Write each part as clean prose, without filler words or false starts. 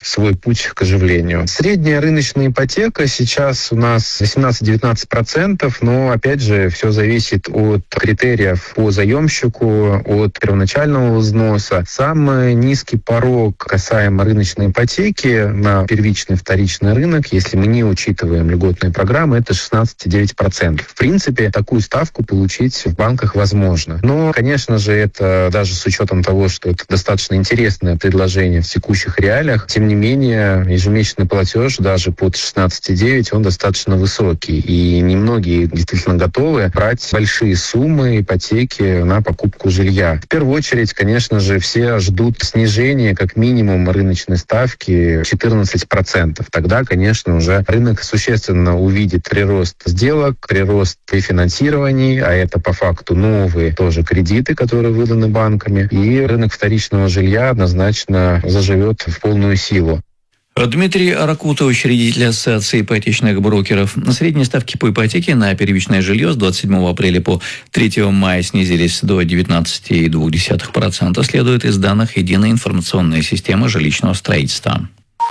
свой путь к оживлению. Средняя рыночная ипотека сейчас у нас 18-19%, но, опять же, все зависит от критериев по заемщику, от первоначального взноса. Самый низкий порог касаемо рыночной ипотеки на первичный, вторичный рынок, если мы не учитываем льготные программы, это 16,9%. В принципе, такую ставку получить в банках возможно. Но, конечно же, это даже с учетом того, что это достаточно интересное предложение в текущих реалиях, тем не менее, ежемесячный платеж даже под 16,9, он достаточно высокий. И немногие действительно готовы брать большие суммы ипотеки на покупку жилья. В первую очередь, конечно же, все ждут снижения как минимум рыночной ставки 14%. Тогда, конечно, уже рынок существенно увидит прирост сделок, прирост рефинансирований, а это по факту новые тоже кредиты, которые выданы банками, и рынок вторичного жилья однозначно заживет в полную силу. Дмитрий Ракута, учредитель Ассоциации ипотечных брокеров. Средние ставки по ипотеке на первичное жилье с 27 апреля по 3 мая снизились до 19,2%, следует из данных Единой информационной системы жилищного строительства.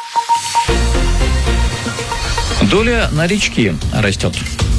Доля налички растет.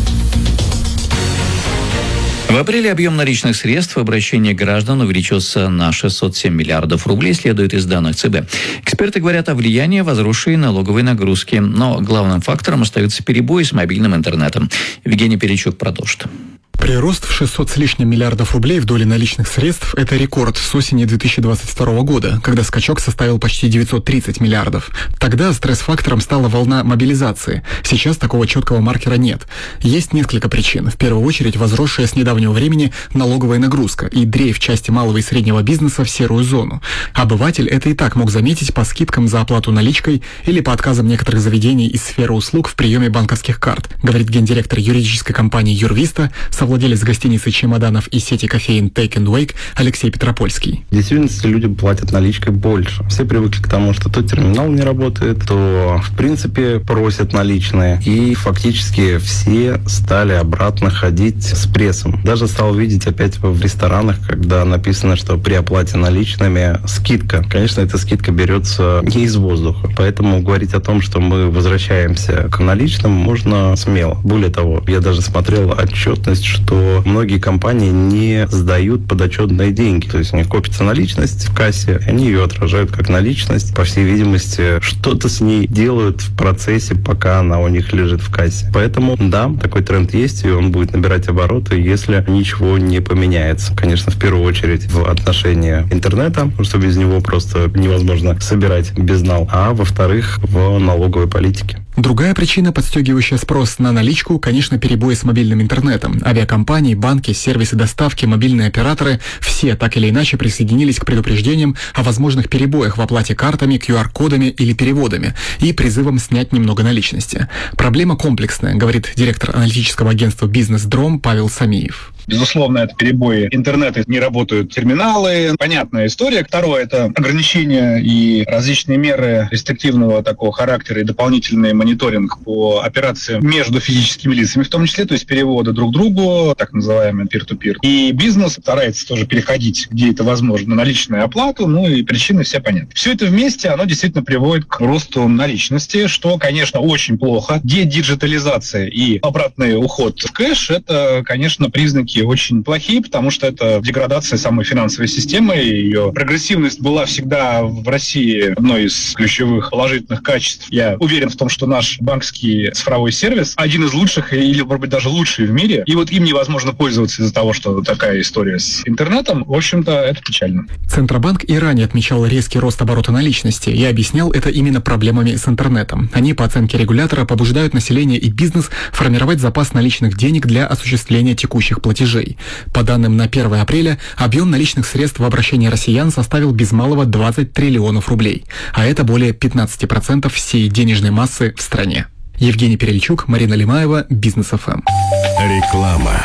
В апреле объем наличных средств в обращении граждан увеличился на 607 миллиардов рублей, следует из данных ЦБ. Эксперты говорят о влиянии возросшей налоговой нагрузки, но главным фактором остаются перебои с мобильным интернетом. Евгений Перечук продолжит. Прирост в 600 с лишним миллиардов рублей в доле наличных средств – это рекорд с осени 2022 года, когда скачок составил почти 930 миллиардов. Тогда стресс-фактором стала волна мобилизации. Сейчас такого четкого маркера нет. Есть несколько причин. В первую очередь, возросшая с недавнего времени налоговая нагрузка и дрейф части малого и среднего бизнеса в серую зону. Обыватель это и так мог заметить по скидкам за оплату наличкой или по отказам некоторых заведений из сферы услуг в приеме банковских карт, говорит гендиректор юридической компании «Юрвиста», совладелец гостиницы «Чемоданов» и сети кофеин «Take and Wake» Алексей Петропольский. В действительности люди платят наличкой больше. Все привыкли к тому, что то терминал не работает, то в принципе просят наличные. И фактически все стали обратно ходить с прессом. Даже стал видеть опять в ресторанах, когда написано, что при оплате наличными скидка. Конечно, эта скидка берется не из воздуха. Поэтому говорить о том, что мы возвращаемся к наличным, можно смело. Более того, я даже смотрел отчетность, что многие компании не сдают подотчетные деньги. То есть у них копится наличность в кассе, они ее отражают как наличность. По всей видимости, что-то с ней делают в процессе, пока она у них лежит в кассе. Поэтому, да, такой тренд есть, и он будет набирать обороты, если ничего не поменяется. Конечно, в первую очередь в отношении интернета, потому что без него просто невозможно собирать безнал. А во-вторых, в налоговой политике. Другая причина, подстегивающая спрос на наличку, конечно, перебои с мобильным интернетом. Авиакомпании, банки, сервисы доставки, мобильные операторы – все так или иначе присоединились к предупреждениям о возможных перебоях в оплате картами, QR-кодами или переводами и призывам снять немного наличности. Проблема комплексная, говорит директор аналитического агентства «Бизнес-Дром» Павел Самиев. Безусловно, это перебои интернета, не работают терминалы. Понятная история. Второе – это ограничения и различные меры рестриктивного такого характера и дополнительный мониторинг по операциям между физическими лицами, в том числе, то есть переводы друг другу, так называемый peer-to-peer. И бизнес старается тоже переходить, где это возможно, на наличную оплату, и причины все понятны. Все это вместе, оно действительно приводит к росту наличности, что, конечно, очень плохо. Дедиджитализация и обратный уход в кэш – это, конечно, признаки очень плохие, потому что это деградация самой финансовой системы. Ее прогрессивность была всегда в России одной из ключевых положительных качеств. Я уверен в том, что наш банковский цифровой сервис один из лучших или, может быть, даже лучший в мире. И вот им невозможно пользоваться из-за того, что такая история с интернетом. В общем-то, это печально. Центробанк и ранее отмечал резкий рост оборота наличности и объяснял это именно проблемами с интернетом. Они, по оценке регулятора, побуждают население и бизнес формировать запас наличных денег для осуществления текущих платежей. По данным на 1 апреля, объем наличных средств в обращении россиян составил без малого 20 триллионов рублей, а это более 15% всей денежной массы в стране. Евгений Перельчук, Марина Лимаева, Бизнес-ФМ. Реклама.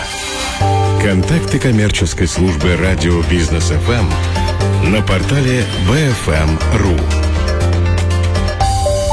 Контакты коммерческой службы радио Бизнес-ФМ на портале bfm.ru.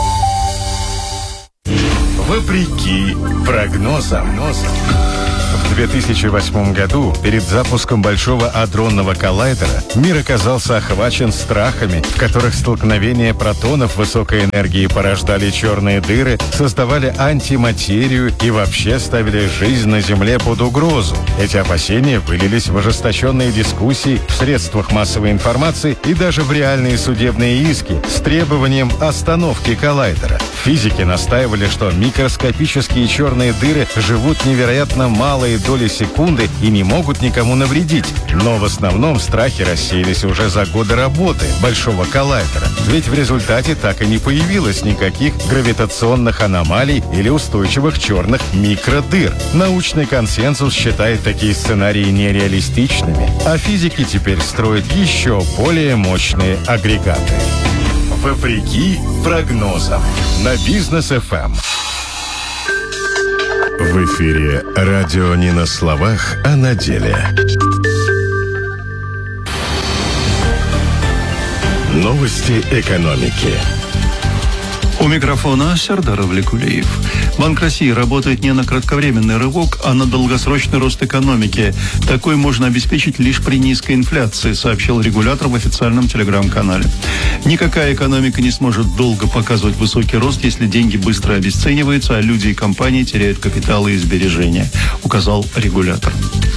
Вопреки прогнозам, В 2008 году, перед запуском Большого адронного коллайдера, мир оказался охвачен страхами, в которых столкновения протонов высокой энергии порождали черные дыры, создавали антиматерию и вообще ставили жизнь на Земле под угрозу. Эти опасения вылились в ожесточенные дискуссии в средствах массовой информации и даже в реальные судебные иски с требованием остановки коллайдера. Физики настаивали, что микроскопические черные дыры живут невероятно малые доли секунды и не могут никому навредить. Но в основном страхи рассеялись уже за годы работы Большого коллайдера. Ведь в результате так и не появилось никаких гравитационных аномалий или устойчивых черных микродыр. Научный консенсус считает такие сценарии нереалистичными, а физики теперь строят еще более мощные агрегаты. Вопреки прогнозам на Бизнес FM. В эфире радио не на словах, а на деле. Новости экономики. У микрофона Сердар Авлекулиев. Банк России работает не на кратковременный рывок, а на долгосрочный рост экономики. Такой можно обеспечить лишь при низкой инфляции, сообщил регулятор в официальном телеграм-канале. Никакая экономика не сможет долго показывать высокий рост, если деньги быстро обесцениваются, а люди и компании теряют капиталы и сбережения, указал регулятор.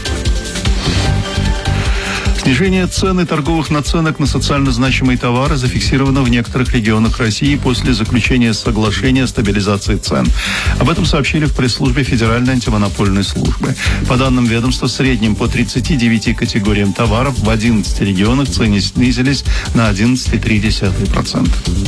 Снижение цен и торговых наценок на социально значимые товары зафиксировано в некоторых регионах России после заключения соглашения о стабилизации цен. Об этом сообщили в пресс-службе Федеральной антимонопольной службы. По данным ведомства, в среднем по 39 категориям товаров в 11 регионах цены снизились на 11,3%.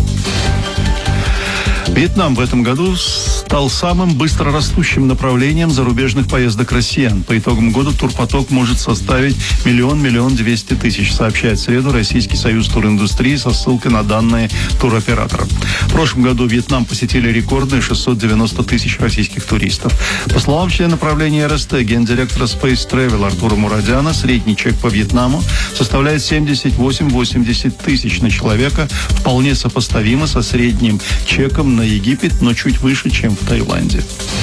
Вьетнам в этом году стал самым быстрорастущим направлением зарубежных поездок россиян. По итогам года турпоток может составить 1 200 000, сообщает в среду Российский союз туриндустрии со ссылкой на данные туроператоров. В прошлом году Вьетнам посетили рекордные 690 000 российских туристов. По словам члена правления РСТ, гендиректора Space Travel Артура Мурадяна, средний чек по Вьетнаму составляет 78-80 тысяч на человека, вполне сопоставимо со средним чеком на Египет, но чуть выше, чем в Таиланде.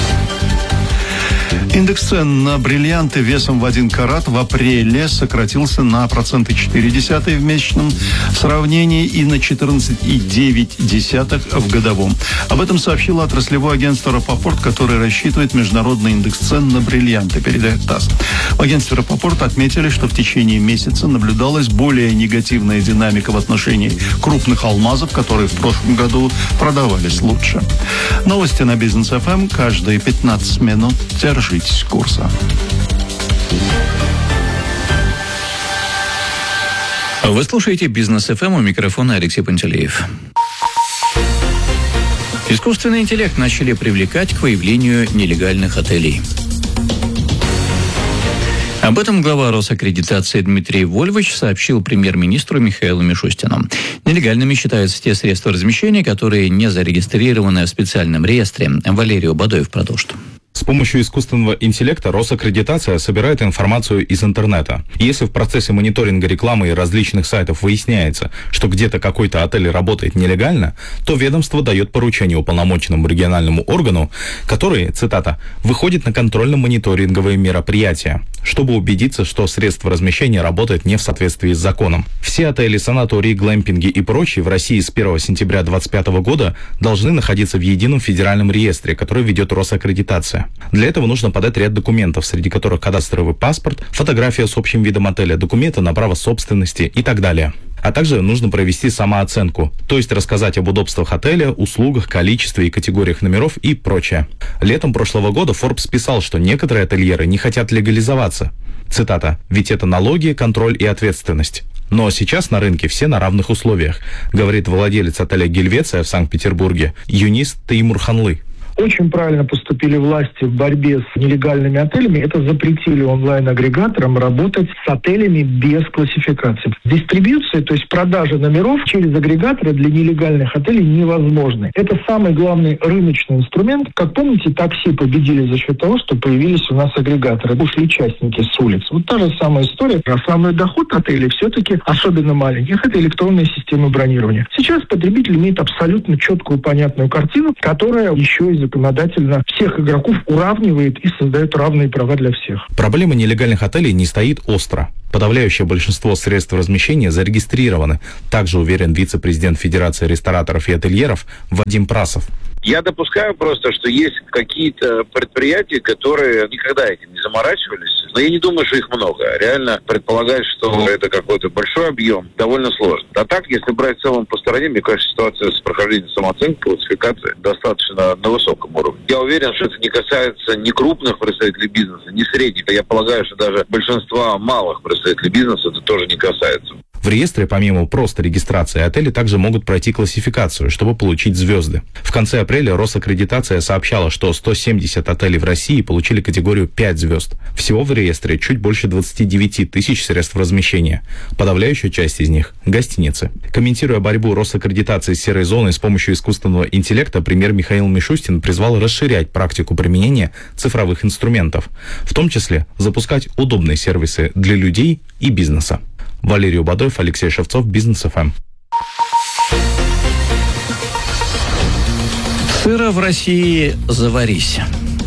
Индекс цен на бриллианты весом в 1 карат в апреле сократился на 4,4% в месячном сравнении и на 14,9% в годовом. Об этом сообщило отраслевое агентство «Рапопорт», которое рассчитывает международный индекс цен на бриллианты, передает ТАСС. В агентстве «Рапопорт» отметили, что в течение месяца наблюдалась более негативная динамика в отношении крупных алмазов, которые в прошлом году продавались лучше. Новости на Бизнес FM каждые 15 минут. Держитесь курса. Вы слушаете Бизнес FM, у микрофона Алексей Пантелеев. Искусственный интеллект начали привлекать к появлению нелегальных отелей. Об этом глава Росаккредитации Дмитрий Вольвич сообщил премьер-министру Михаилу Мишустину. Нелегальными считаются те средства размещения, которые не зарегистрированы в специальном реестре. Валерий Бадоев продолжит. С помощью искусственного интеллекта Росаккредитация собирает информацию из интернета. Если в процессе мониторинга рекламы и различных сайтов выясняется, что где-то какой-то отель работает нелегально, то ведомство дает поручение уполномоченному региональному органу, который, цитата, «выходит на контрольно-мониторинговые мероприятия, чтобы убедиться, что средства размещения работают не в соответствии с законом». Все отели, санатории, глэмпинги и прочие в России с 1 сентября 2025 года должны находиться в едином федеральном реестре, который ведет Росаккредитация. Для этого нужно подать ряд документов, среди которых кадастровый паспорт, фотография с общим видом отеля, документы на право собственности и так далее. А также нужно провести самооценку, то есть рассказать об удобствах отеля, услугах, количестве и категориях номеров и прочее. Летом прошлого года Forbes писал, что некоторые ательеры не хотят легализоваться. Цитата, «ведь это налоги, контроль и ответственность». Но сейчас на рынке все на равных условиях, говорит владелец отеля «Гельвеция» в Санкт-Петербурге Юнис Теймурханлы. Очень правильно поступили власти в борьбе с нелегальными отелями. Это запретили онлайн-агрегаторам работать с отелями без классификации. Дистрибьюция, то есть продажа номеров через агрегаторы для нелегальных отелей невозможны. Это самый главный рыночный инструмент. Как помните, такси победили за счет того, что появились у нас агрегаторы. Ушли частники с улиц. Вот та же самая история. Основной доход отелей все-таки, особенно маленьких, это электронная система бронирования. Сейчас потребитель имеет абсолютно четкую, понятную картину, которая еще и законодательно всех игроков уравнивает и создает равные права для всех. Проблема нелегальных отелей не стоит остро. Подавляющее большинство средств размещения зарегистрированы. Также уверен вице-президент Федерации рестораторов и ательеров Вадим Прасов. Я допускаю просто, что есть какие-то предприятия, которые никогда этим не заморачивались. Но я не думаю, что их много. Реально предполагать, что это какой-то большой объем, довольно сложно. А так, если брать в целом по стране, мне кажется, ситуация с прохождением самооценки, классификации достаточно на высоком уровне. Я уверен, что это не касается ни крупных представителей бизнеса, ни средних. Я полагаю, что даже большинства малых представителей бизнеса это тоже не касается. В реестре, помимо просто регистрации, отели также могут пройти классификацию, чтобы получить звезды. В конце апреля Росаккредитация сообщала, что 170 отелей в России получили категорию 5 звезд. Всего в реестре чуть больше 29 тысяч средств размещения. Подавляющая часть из них – гостиницы. Комментируя борьбу Росаккредитации с серой зоной с помощью искусственного интеллекта, премьер Михаил Мишустин призвал расширять практику применения цифровых инструментов, в том числе запускать удобные сервисы для людей и бизнеса. Валерий Убадоев, Алексей Шевцов, Бизнес ФМ. Сыра в России заварись.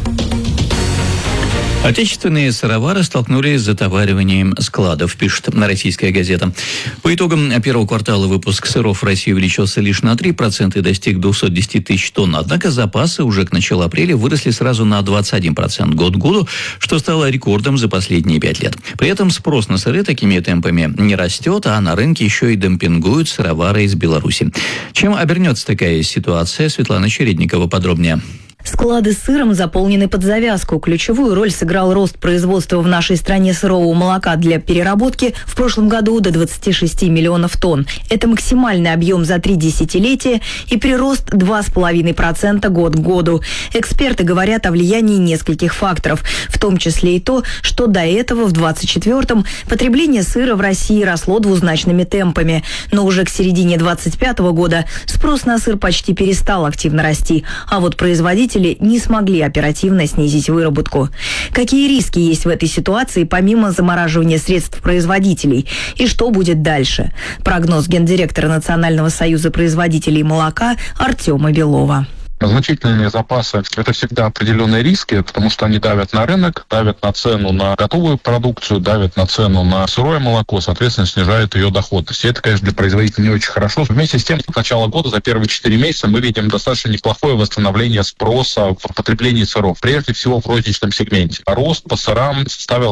Отечественные сыровары столкнулись с затовариванием складов, пишет «Российская газета». По итогам первого квартала выпуск сыров в России увеличился лишь на 3% и достиг 210 тысяч тонн. Однако запасы уже к началу апреля выросли сразу на 21% год к году, что стало рекордом за последние 5 лет. При этом спрос на сыры такими темпами не растет, а на рынке еще и демпингуют сыровары из Беларуси. Чем обернется такая ситуация? Светлана Чередникова подробнее. Склады с сыром заполнены под завязку. Ключевую роль сыграл рост производства в нашей стране сырового молока для переработки в прошлом году до 26 миллионов тонн. Это максимальный объем за 3 десятилетия и прирост 2,5% год к году. Эксперты говорят о влиянии нескольких факторов, в том числе и то, что до этого в 24-м потребление сыра в России росло двузначными темпами. Но уже к середине 25-го года спрос на сыр почти перестал активно расти, а вот производители не смогли оперативно снизить выработку. Какие риски есть в этой ситуации, помимо замораживания средств производителей? И что будет дальше? Прогноз гендиректора Национального союза производителей молока Артема Белова. Значительные запасы – это всегда определенные риски, потому что они давят на рынок, давят на цену на готовую продукцию, давят на цену на сырое молоко, соответственно, снижают ее доходность. И это, конечно, для производителей не очень хорошо. Вместе с тем, с начала года, за первые 4 месяца мы видим достаточно неплохое восстановление спроса в потреблении сыров, прежде всего в розничном сегменте. Рост по сырам составил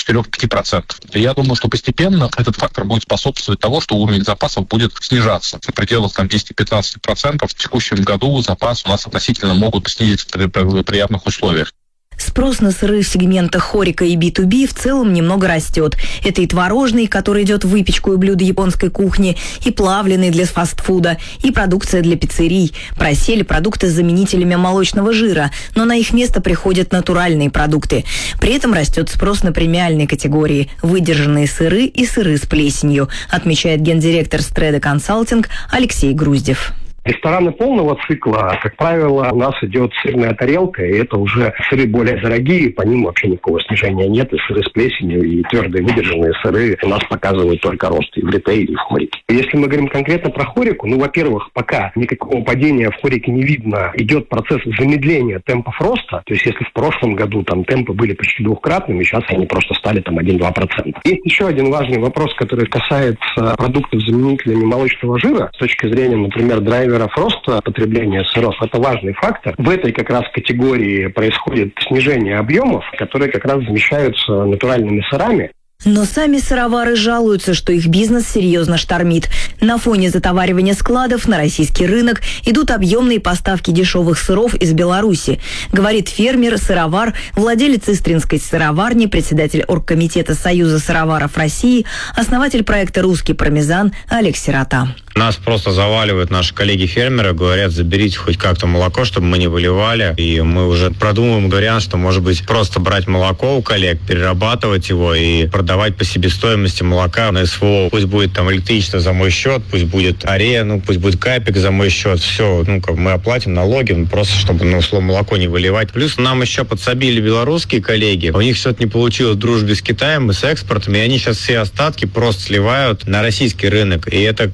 4-5%. И я думаю, что постепенно этот фактор будет способствовать тому, что уровень запасов будет снижаться. В пределах 10-15%. В текущем году запас у нас относительно могут снизиться при приятных условиях. Спрос на сыры в сегментах хорика и B2B в целом немного растет. Это и творожный, который идет в выпечку и блюда японской кухни, и плавленый для фастфуда, и продукция для пиццерий. Просели продукты с заменителями молочного жира, но на их место приходят натуральные продукты. При этом растет спрос на премиальные категории – выдержанные сыры и сыры с плесенью, отмечает гендиректор Стреда Консалтинг Алексей Груздев. Рестораны полного цикла, как правило, у нас идет сырная тарелка, и это уже сыры более дорогие, по ним вообще никакого снижения нет, и сыры с плесенью, и твердые выдержанные сыры у нас показывают только рост и в ритейле, и в хорике. Если мы говорим конкретно про хорику, во-первых, пока никакого падения в хорике не видно, идет процесс замедления темпов роста, то есть если в прошлом году там темпы были почти двухкратными, сейчас они просто стали там 1-2%. Есть еще один важный вопрос, который касается продуктов с заменителями молочного жира, с точки зрения, например, драйверов роста потребления сыров. Это важный фактор. В этой как раз категории происходит снижение объемов, которые как раз замещаются натуральными сырами. Но сами сыровары жалуются, что их бизнес серьезно штормит. На фоне затоваривания складов на российский рынок идут объемные поставки дешевых сыров из Беларуси, говорит фермер-сыровар, владелец Истринской сыроварни, председатель оргкомитета Союза сыроваров России, основатель проекта «Русский пармезан» Олег Сирота. Нас просто заваливают наши коллеги-фермеры, говорят, заберите хоть как-то молоко, чтобы мы не выливали. И мы уже продумываем вариант, что, может быть, просто брать молоко у коллег, перерабатывать его и продавать по себестоимости молока на СВО. Пусть будет там электричество за мой счет, пусть будет АРЕ, пусть будет Капик за мой счет. Все, мы оплатим налоги, просто чтобы, условно, молоко не выливать. Плюс нам еще подсобили белорусские коллеги. У них все-таки не получилось в дружбе с Китаем и с экспортом, и они сейчас все остатки просто сливают на российский рынок. И это прям тяжелый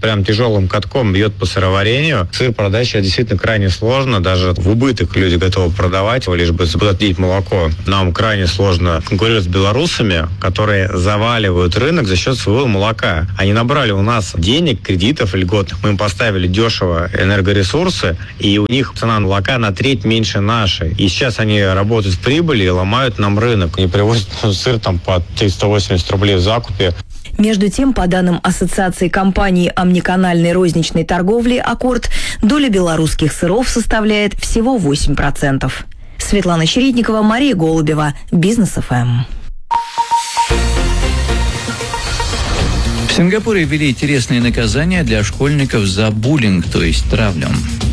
тяжелым катком бьет по сыроварению. Сыр продать сейчас действительно крайне сложно. Даже в убыток люди готовы продавать, лишь бы заплатить молоко. Нам крайне сложно конкурировать с белорусами, которые заваливают рынок за счет своего молока. Они набрали у нас денег, кредитов льготных. Мы им поставили дешево энергоресурсы, и у них цена молока на треть меньше нашей. И сейчас они работают в прибыли и ломают нам рынок. Они привозят сыр там по 380 рублей в закупе. Между тем, по данным Ассоциации компаний омниканальной розничной торговли «Аккорд», доля белорусских сыров составляет всего 8%. Светлана Чередникова, Мария Голубева, Бизнес ФМ. В Сингапуре ввели интересные наказания для школьников за буллинг, то есть травлю.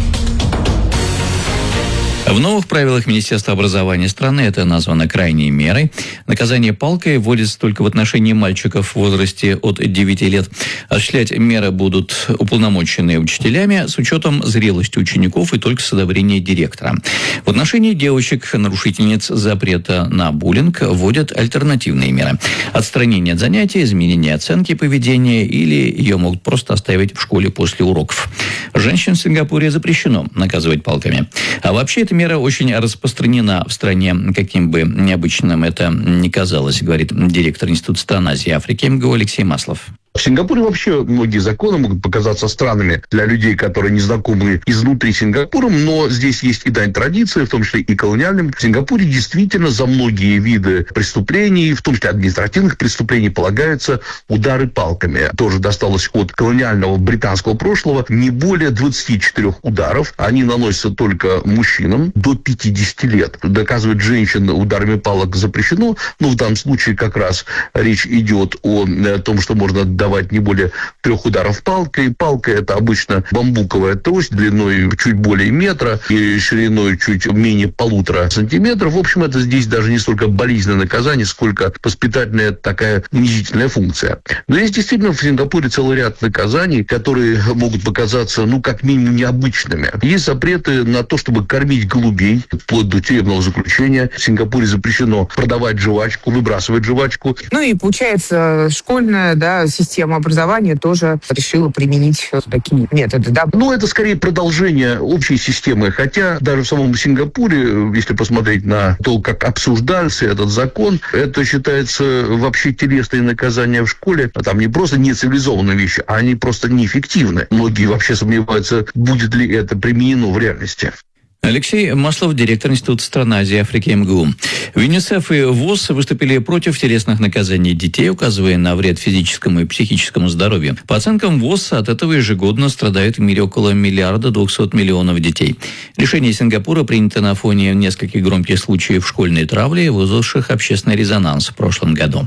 В новых правилах Министерства образования страны это названо крайней мерой. Наказание палкой вводится только в отношении мальчиков в возрасте от 9 лет. Осуществлять меры будут уполномоченные учителями с учетом зрелости учеников и только с одобрения директора. В отношении девочек-нарушительниц запрета на буллинг вводят альтернативные меры. Отстранение от занятий, изменение оценки поведения или ее могут просто оставить в школе после уроков. Женщин в Сингапуре запрещено наказывать палками. А вообще эта мера очень распространена в стране, каким бы необычным это ни казалось, говорит директор Института стран Азии и Африки МГУ Алексей Маслов. В Сингапуре вообще многие законы могут показаться странными для людей, которые не знакомы изнутри Сингапуром, но здесь есть и дань традиции, в том числе и колониальным. В Сингапуре действительно за многие виды преступлений, в том числе административных преступлений, полагаются удары палками. Тоже досталось от колониального британского прошлого. Не более 24 ударов. Они наносятся только мужчинам до 50 лет. Доказывать женщин ударами палок запрещено, но в данном случае как раз речь идет о том, что можно давать не более 3 ударов палкой. Палка – это обычно бамбуковая трость длиной чуть более метра и шириной чуть менее 1,5 сантиметра. В общем, это здесь даже не столько болезненное наказание, сколько воспитательная такая унизительная функция. Но есть действительно в Сингапуре целый ряд наказаний, которые могут показаться, как минимум, необычными. Есть запреты на то, чтобы кормить голубей, вплоть до тюремного заключения. В Сингапуре запрещено продавать жвачку, выбрасывать жвачку. И получается, школьная, система образования тоже решила применить такие методы, Это скорее продолжение общей системы. Хотя даже в самом Сингапуре, если посмотреть на то, как обсуждался этот закон, это считается вообще телесные наказания в школе. Там не просто нецивилизованные вещи, а они просто неэффективны. Многие вообще сомневаются, будет ли это применено в реальности. Алексей Маслов, директор Института стран Азии и Африки МГУ. ЮНИСЕФ и ВОЗ выступили против телесных наказаний детей, указывая на вред физическому и психическому здоровью. По оценкам ВОЗ, от этого ежегодно страдает в мире около 1 200 000 000 детей. Решение Сингапура принято на фоне нескольких громких случаев школьной травли, вызвавших общественный резонанс в прошлом году.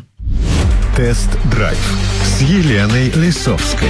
Тест-драйв с Еленой Лисовской.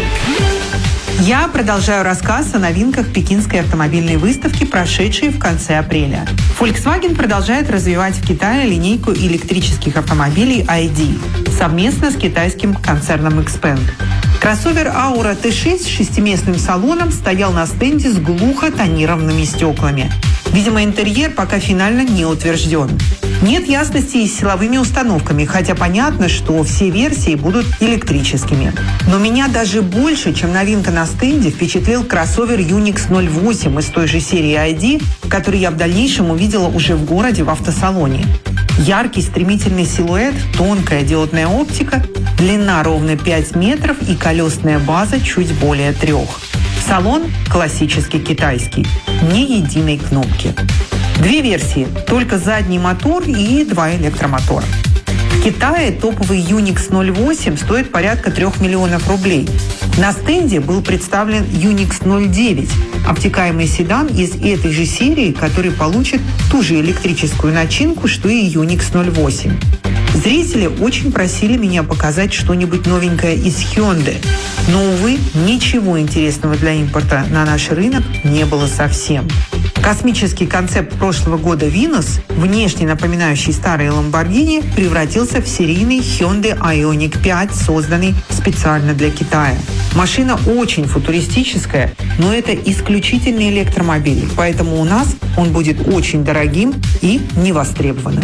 Я продолжаю рассказ о новинках Пекинской автомобильной выставки, прошедшей в конце апреля. Volkswagen продолжает развивать в Китае линейку электрических автомобилей ID совместно с китайским концерном XPeng. Кроссовер Aura T6 с 6-местным салоном стоял на стенде с глухо тонированными стеклами. Видимо, интерьер пока финально не утвержден. Нет ясности и с силовыми установками, хотя понятно, что все версии будут электрическими. Но меня даже больше, чем новинка на стенде, впечатлил кроссовер Unix 08 из той же серии ID, который я в дальнейшем увидела уже в городе в автосалоне. Яркий стремительный силуэт, тонкая диодная оптика, длина ровно 5 метров и колесная база чуть более 3. Салон классический китайский, ни единой кнопки. 2 версии, только задний мотор и 2 электромотора. В Китае топовый Unix 08 стоит порядка 3 миллионов рублей. На стенде был представлен Unix 09, обтекаемый седан из этой же серии, который получит ту же электрическую начинку, что и Unix 08. Зрители очень просили меня показать что-нибудь новенькое из Hyundai. Но, увы, ничего интересного для импорта на наш рынок не было совсем. Космический концепт прошлого года Venus, внешне напоминающий старые Lamborghini, превратился в серийный Hyundai Ioniq 5, созданный специально для Китая. Машина очень футуристическая, но это исключительный электромобиль, поэтому у нас он будет очень дорогим и невостребованным.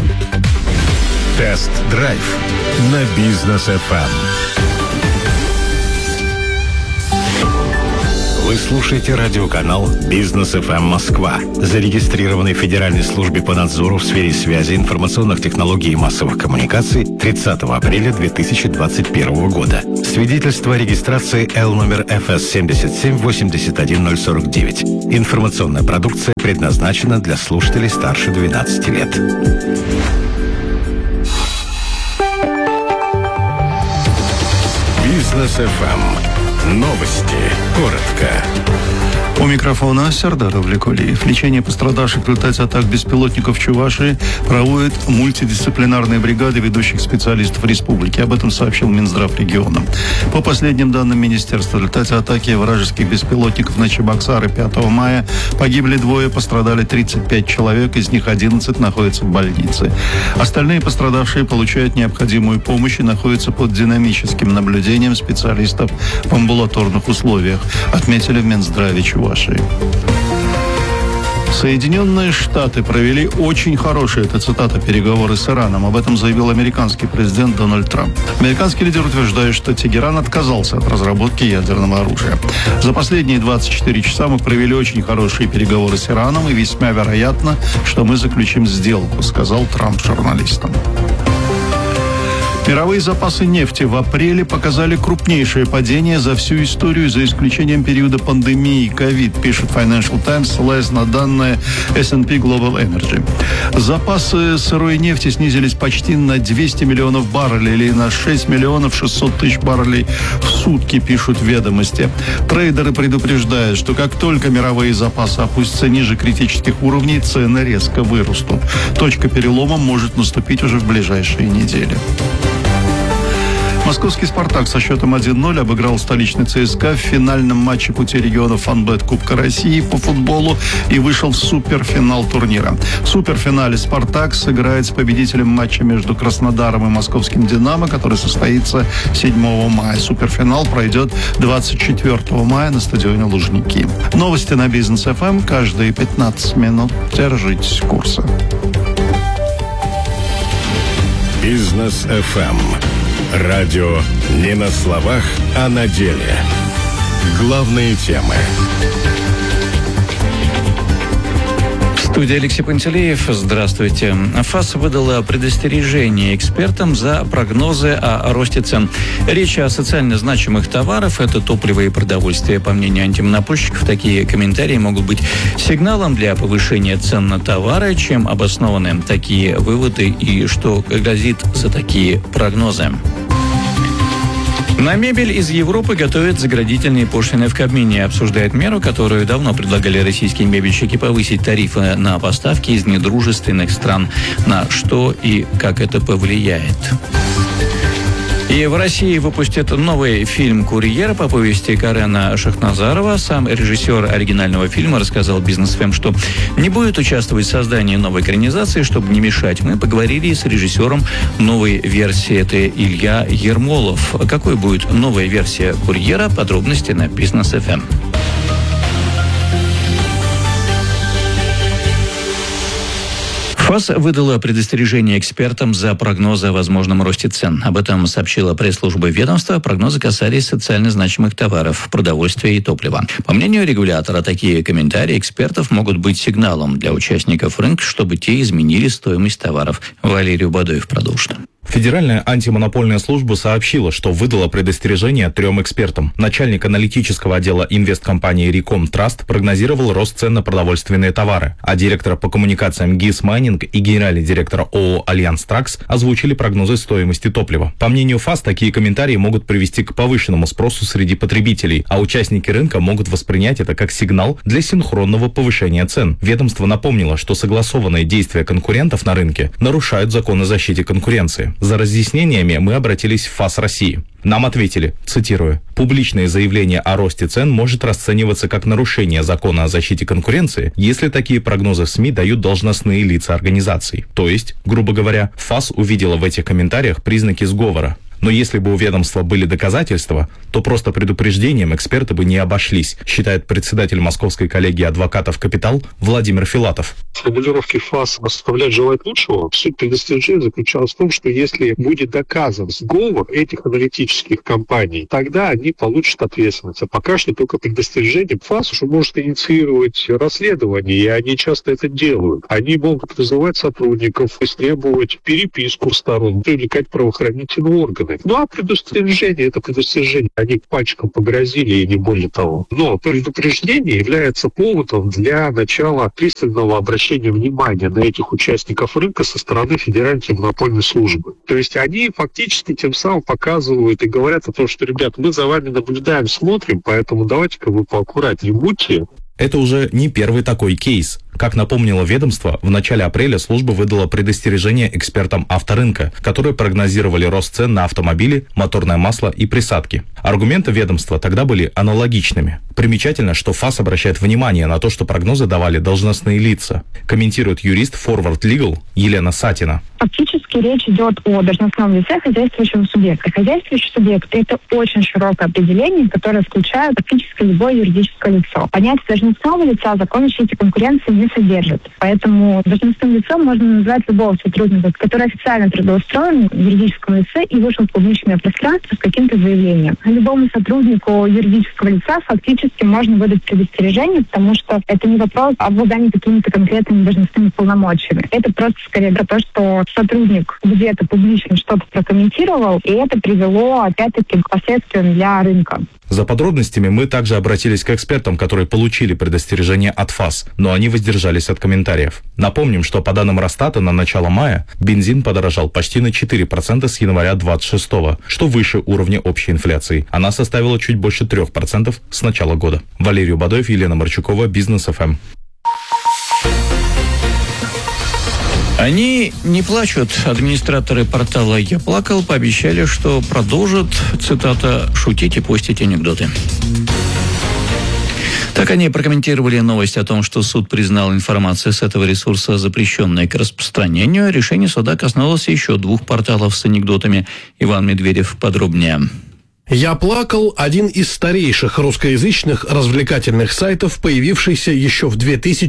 Тест-драйв на Бизнес ФМ. Вы слушаете радиоканал «Бизнес ФМ Москва», зарегистрированный в Федеральной службе по надзору в сфере связи, информационных технологий и массовых коммуникаций 30 апреля 2021 года. Свидетельство о регистрации Л номер ФС 7781049. Информационная продукция предназначена для слушателей старше 12 лет. Бизнес ФМ. Новости. Коротко. У микрофона Сердар Авлекулиев. Лечение пострадавших в результате атак беспилотников в Чувашии проводят мультидисциплинарные бригады ведущих специалистов республики. Об этом сообщил Минздрав региона. По последним данным министерства, в результате атаки вражеских беспилотников на Чебоксары 5 мая погибли 2, пострадали 35 человек, из них 11 находятся в больнице. Остальные пострадавшие получают необходимую помощь и находятся под динамическим наблюдением специалистов в амбулаторных условиях, отметили в Минздраве Чувашии. Соединенные Штаты провели очень хорошие, это цитата, переговоры с Ираном. Об этом заявил американский президент Дональд Трамп. Американский лидер утверждает, что Тегеран отказался от разработки ядерного оружия. За последние 24 часа мы провели очень хорошие переговоры с Ираном, и весьма вероятно, что мы заключим сделку, сказал Трамп журналистам. Мировые запасы нефти в апреле показали крупнейшее падение за всю историю, за исключением периода пандемии COVID, пишет Financial Times, ссылаясь на данные S&P Global Energy. Запасы сырой нефти снизились почти на 200 миллионов баррелей или на 6 миллионов 600 тысяч баррелей в сутки, пишут ведомости. Трейдеры предупреждают, что как только мировые запасы опустятся ниже критических уровней, цены резко вырастут. Точка перелома может наступить уже в ближайшие недели. Московский «Спартак» со счетом 1-0 обыграл столичный ЦСКА в финальном матче пути регионов «Фанбет» Кубка России по футболу и вышел в суперфинал турнира. В суперфинале «Спартак» сыграет с победителем матча между Краснодаром и московским «Динамо», который состоится 7 мая. Суперфинал пройдет 24 мая на стадионе Лужники. Новости на Бизнес ФМ каждые 15 минут. Держитесь курса. Бизнес ФМ. Радио не на словах, а на деле. Главные темы. В студии Алексей Пантелеев. Здравствуйте. ФАС выдала предостережение экспертам за прогнозы о росте цен. Речь о социально значимых товарах – это топливо и продовольствие. По мнению антимонопольщиков, такие комментарии могут быть сигналом для повышения цен на товары. Чем обоснованы такие выводы и что грозит за такие прогнозы? На мебель из Европы готовят заградительные пошлины в Кабмине. Обсуждает меру, которую давно предлагали российские мебельщики, повысить тарифы на поставки из недружественных стран. На что и как это повлияет? И в России выпустят новый фильм «Курьер» по повести Карена Шахназарова. Сам режиссер оригинального фильма рассказал Бизнес ФМ, что не будет участвовать в создании новой экранизации, чтобы не мешать. Мы поговорили с режиссером новой версии. Это Илья Ермолов. Какой будет новая версия «Курьера»? Подробности на Бизнес ФМ. ФАС выдала предостережение экспертам за прогнозы о возможном росте цен. Об этом сообщила пресс-служба ведомства. Прогнозы касались социально значимых товаров, продовольствия и топлива. По мнению регулятора, такие комментарии экспертов могут быть сигналом для участников рынка, чтобы те изменили стоимость товаров. Валерий Бадоев продолжит. Федеральная антимонопольная служба сообщила, что выдала предостережение 3 экспертам. Начальник аналитического отдела инвесткомпании Recom Trust прогнозировал рост цен на продовольственные товары, а директор по коммуникациям ГИС Майнинг и генеральный директор ООО Альянс Тракс озвучили прогнозы стоимости топлива. По мнению ФАС, такие комментарии могут привести к повышенному спросу среди потребителей, а участники рынка могут воспринять это как сигнал для синхронного повышения цен. Ведомство напомнило, что согласованные действия конкурентов на рынке нарушают закон о защите конкуренции. За разъяснениями мы обратились в ФАС России. Нам ответили, цитирую, «Публичное заявление о росте цен может расцениваться как нарушение закона о защите конкуренции, если такие прогнозы в СМИ дают должностные лица организаций». То есть, грубо говоря, ФАС увидела в этих комментариях признаки сговора. Но если бы у ведомства были доказательства, то просто предупреждением эксперты бы не обошлись, считает председатель Московской коллегии адвокатов «Капитал» Владимир Филатов. Формулировки ФАС оставляют желать лучшего. Суть предостережения заключалась в том, что если будет доказан сговор этих аналитических компаний, тогда они получат ответственность. А пока что только предостережение. ФАС уже может инициировать расследование, и они часто это делают. Они могут вызывать сотрудников, требовать переписку сторон, привлекать правоохранительные органы. Ну а предостережение — это предостережение. Они пальчиком погрозили, и не более того. Но предупреждение является поводом для начала пристального обращения внимания на этих участников рынка со стороны Федеральной антимонопольной службы. То есть они фактически тем самым показывают и говорят о том, что, ребят, мы за вами наблюдаем, смотрим, поэтому давайте-ка вы поаккуратнее будьте. Это уже не первый такой кейс. Как напомнило ведомство, в начале апреля служба выдала предостережение экспертам авторынка, которые прогнозировали рост цен на автомобили, моторное масло и присадки. Аргументы ведомства тогда были аналогичными. Примечательно, что ФАС обращает внимание на то, что прогнозы давали должностные лица, комментирует юрист Forward Legal Елена Сатина. Фактически речь идет о должностном лице хозяйствующего субъекта. Хозяйствующий субъект – это очень широкое определение, которое включает практически любое юридическое лицо. Понятие должностного лица закон о защите конкуренции не содержит. Поэтому должностным лицом можно назвать любого сотрудника, который официально трудоустроен в юридическом лице и вышел в публичное пространство с каким-то заявлением. Любому сотруднику юридического лица фактически можно выдать предостережение, потому что это не вопрос о обладании какими-то конкретными должностными полномочиями. Это просто скорее про то, что сотрудник где-то публично что-то прокомментировал, и это привело, опять-таки, к последствиям для рынка. За подробностями мы также обратились к экспертам, которые получили предостережение от ФАС, но они воздержались от комментариев. Напомним, что по данным Росстата на начало мая бензин подорожал почти на 4% с января 26-го, что выше уровня общей инфляции. Она составила чуть больше 3% с начала года. Валерий Бадоев, Елена Марчукова, Бизнес ФМ. Они не плачут. Администраторы портала «Я плакал» пообещали, что продолжат, цитата, «шутить и постить анекдоты». Так они прокомментировали новость о том, что суд признал информацию с этого ресурса запрещенной к распространению. Решение суда коснулось еще 2 порталов с анекдотами. Иван Медведев подробнее. «Я плакал» – один из старейших русскоязычных развлекательных сайтов, появившийся еще в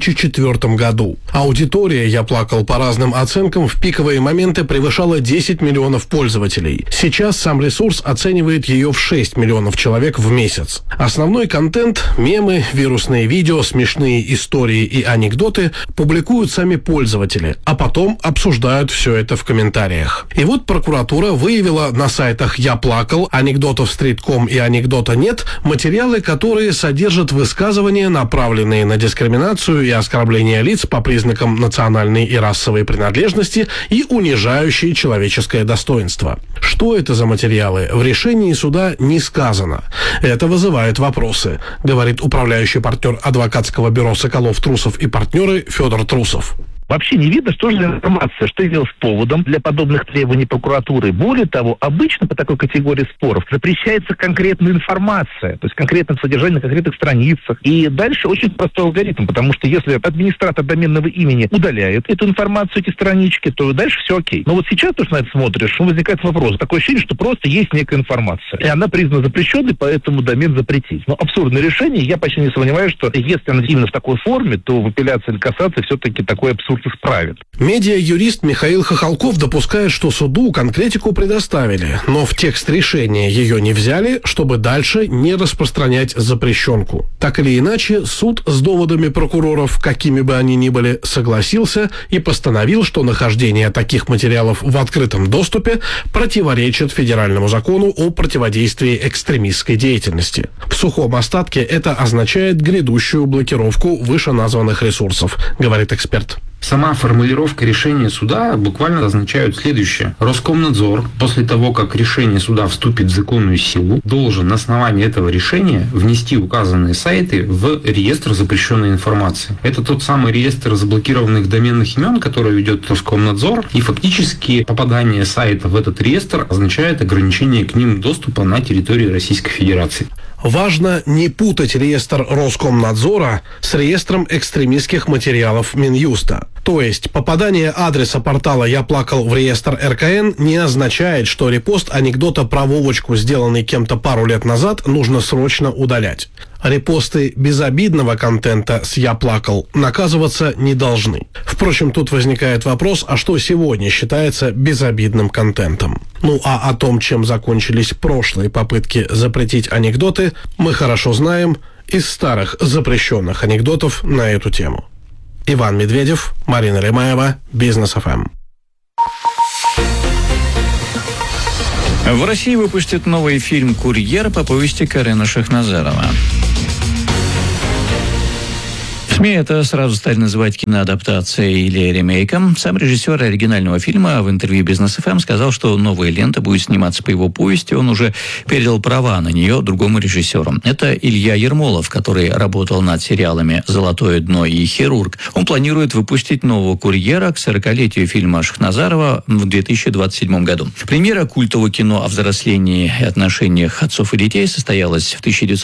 2004 году. Аудитория «Я плакал» по разным оценкам в пиковые моменты превышала 10 миллионов пользователей. Сейчас сам ресурс оценивает ее в 6 миллионов человек в месяц. Основной контент – мемы, вирусные видео, смешные истории и анекдоты – публикуют сами пользователи, а потом обсуждают все это в комментариях. И вот прокуратура выявила на сайтах «Я плакал», анекдотов Стрит.ком и анекдота нет материалы, которые содержат высказывания, направленные на дискриминацию и оскорбление лиц по признакам национальной и расовой принадлежности и унижающие человеческое достоинство. Что это за материалы, в решении суда не сказано. Это вызывает вопросы, говорит управляющий партнер адвокатского бюро «Соколов, Трусов и партнеры» Федор Трусов. Вообще не видно, что же за информация, что явилось поводом для подобных требований прокуратуры. Более того, обычно по такой категории споров запрещается конкретная информация, то есть конкретное содержание на конкретных страницах. И дальше очень простой алгоритм, потому что если администратор доменного имени удаляет эту информацию, эти странички, то дальше все окей. Но вот сейчас, то, что на это смотришь, возникает вопрос. Такое ощущение, что просто есть некая информация. И она признана запрещенной, поэтому домен запретить. Но абсурдное решение, я почти не сомневаюсь, что если она именно в такой форме, то в апелляции или кассации все-таки такой абсурд исправит. Медиа-юрист Михаил Хохолков допускает, что суду конкретику предоставили, но в текст решения ее не взяли, чтобы дальше не распространять запрещенку. Так или иначе, суд с доводами прокуроров, какими бы они ни были, согласился и постановил, что нахождение таких материалов в открытом доступе противоречит федеральному закону о противодействии экстремистской деятельности. В сухом остатке это означает грядущую блокировку вышеназванных ресурсов, говорит эксперт. Сама формулировка решения суда буквально означает следующее. Роскомнадзор, после того, как решение суда вступит в законную силу, должен на основании этого решения внести указанные сайты в реестр запрещенной информации. Это тот самый реестр заблокированных доменных имен, который ведет Роскомнадзор, и фактически попадание сайта в этот реестр означает ограничение к ним доступа на территории Российской Федерации. Важно не путать реестр Роскомнадзора с реестром экстремистских материалов Минюста. То есть попадание адреса портала «Я плакал» в реестр РКН не означает, что репост анекдота про Вовочку, сделанный кем-то пару лет назад, нужно срочно удалять. Репосты безобидного контента с «Я плакал» наказываться не должны. Впрочем, тут возникает вопрос, а что сегодня считается безобидным контентом? Ну а о том, чем закончились прошлые попытки запретить анекдоты, мы хорошо знаем из старых запрещенных анекдотов на эту тему. Иван Медведев, Марина Лемаева, Бизнес ФМ. В России выпустят новый фильм «Курьер» по повести Карена Шахназарова. СМИ это сразу стали называть киноадаптацией или ремейком. Сам режиссер оригинального фильма в интервью Бизнес ФМ сказал, что новая лента будет сниматься по его повести. Он уже передал права на нее другому режиссеру. Это Илья Ермолов, который работал над сериалами «Золотое дно» и «Хирург». Он планирует выпустить нового «Курьера» к 40-летию фильма Шахназарова в 2027 году. Премьера культового кино о взрослении и отношениях отцов и детей состоялась в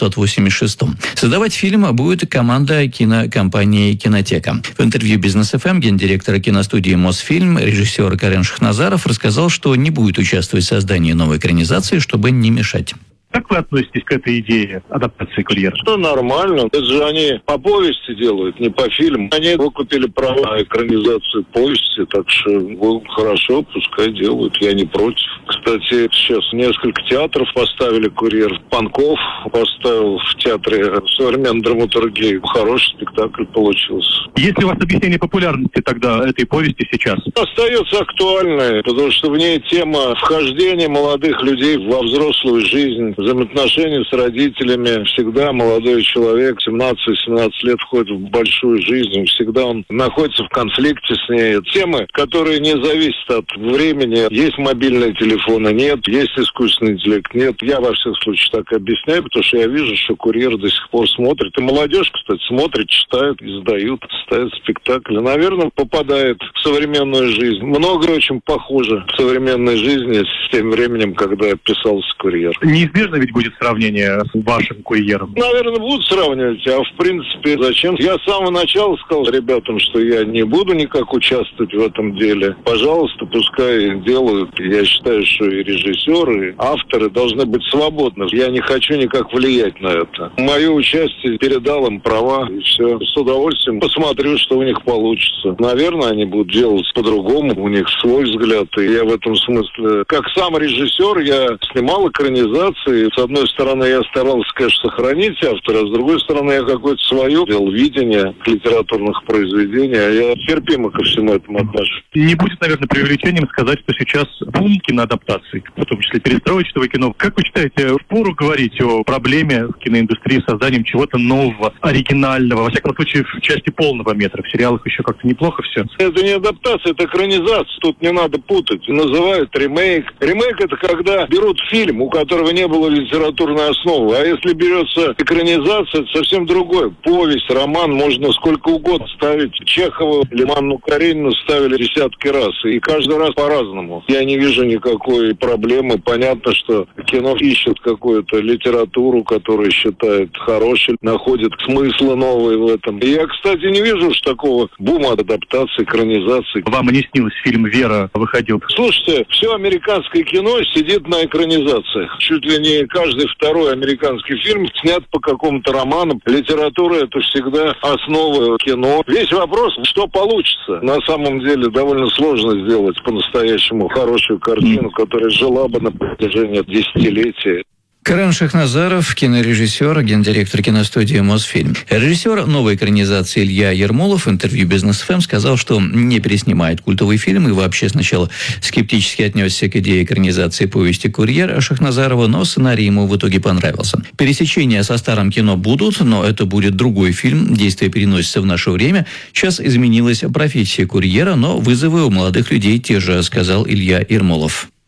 1986. Создавать фильм будет команда кинокомпании «Кинотека». В интервью Бизнес ФМ гендиректора киностудии «Мосфильм» режиссер Карен Шахназаров рассказал, что не будет участвовать в создании новой экранизации, чтобы не мешать. Как вы относитесь к этой идее адаптации «Курьера»? Ну, нормально. Это же они по повести делают, не по фильму. Они выкупили права на экранизацию повести, так что хорошо, пускай делают. Я не против. Кстати, сейчас несколько театров поставили «Курьер». Панков поставил в театре современной драматургии. Хороший спектакль получился. Есть ли у вас объяснение популярности тогда этой повести сейчас? Остается актуальной, потому что в ней тема вхождения молодых людей во взрослую жизнь, взаимоотношения с родителями. Всегда молодой человек, 17-17 лет, входит в большую жизнь. Всегда он находится в конфликте с ней. Темы, которые не зависят от времени. Есть мобильные телефоны, нет. Есть искусственный интеллект, нет. Я во всех случаях так объясняю, потому что я вижу, что «Курьер» до сих пор смотрит. И молодежь, кстати, смотрит, читает, издают, ставят спектакли. Наверное, попадает в современную жизнь. Многое очень похоже в современной жизни с тем временем, когда писался «Курьер». Неизбежно ведь будет сравнение с вашим «Курьером». Наверное, будут сравнивать, а в принципе зачем? Я с самого начала сказал ребятам, что я не буду никак участвовать в этом деле. Пожалуйста, пускай делают. Я считаю, что и режиссеры, и авторы должны быть свободны. Я не хочу никак влиять на это. Мое участие передал им права, и все. С удовольствием посмотрю, что у них получится. Наверное, они будут делать по-другому, у них свой взгляд. И я в этом смысле, как сам режиссер, я снимал экранизации. С одной стороны, я старался, конечно, сохранить автора, а с другой стороны, я какое-то свое делал видение литературных произведений, а я терпимо ко всему этому отношусь. Не будет, наверное, преувеличением сказать, что сейчас бум киноадаптаций, в том числе перестроечного кино. Как вы считаете, впору говорить о проблеме в киноиндустрии с созданием чего-то нового, оригинального, во всяком случае, в части полного метра? В сериалах еще как-то неплохо все. Это не адаптация, это экранизация. Тут не надо путать. Называют ремейк. Ремейк — это когда берут фильм, у которого не было литературной основы. А если берется экранизация, это совсем другое. Повесть, роман можно сколько угодно ставить. Чехова или Анну Каренину ставили десятки раз. И каждый раз по-разному. Я не вижу никакой проблемы. Понятно, что кино ищет какую-то литературу, которую считает хорошей, находит смыслы новые в этом. И я, кстати, не вижу такого бума адаптации, экранизации. Вам и не снилось, фильм «Вера» выходил? Слушайте, все американское кино сидит на экранизациях. Чуть ли не каждый второй американский фильм снят по какому-то роману. Литература — это всегда основа кино. Весь вопрос, что получится. На самом деле довольно сложно сделать по-настоящему хорошую картину, которая жила бы на протяжении десятилетия. Карен Шахназаров, кинорежиссер, гендиректор киностудии «Мосфильм». Режиссер новой экранизации Илья Ермолов в интервью Бизнес ФМ сказал, что не переснимает культовый фильм и вообще сначала скептически отнесся к идее экранизации повести «Курьер» Шахназарова, но сценарий ему в итоге понравился. Пересечения со старым кино будут, но это будет другой фильм, действие переносится в наше время. Сейчас изменилась профессия курьера, но вызовы у молодых людей те же, сказал Илья Ермолов.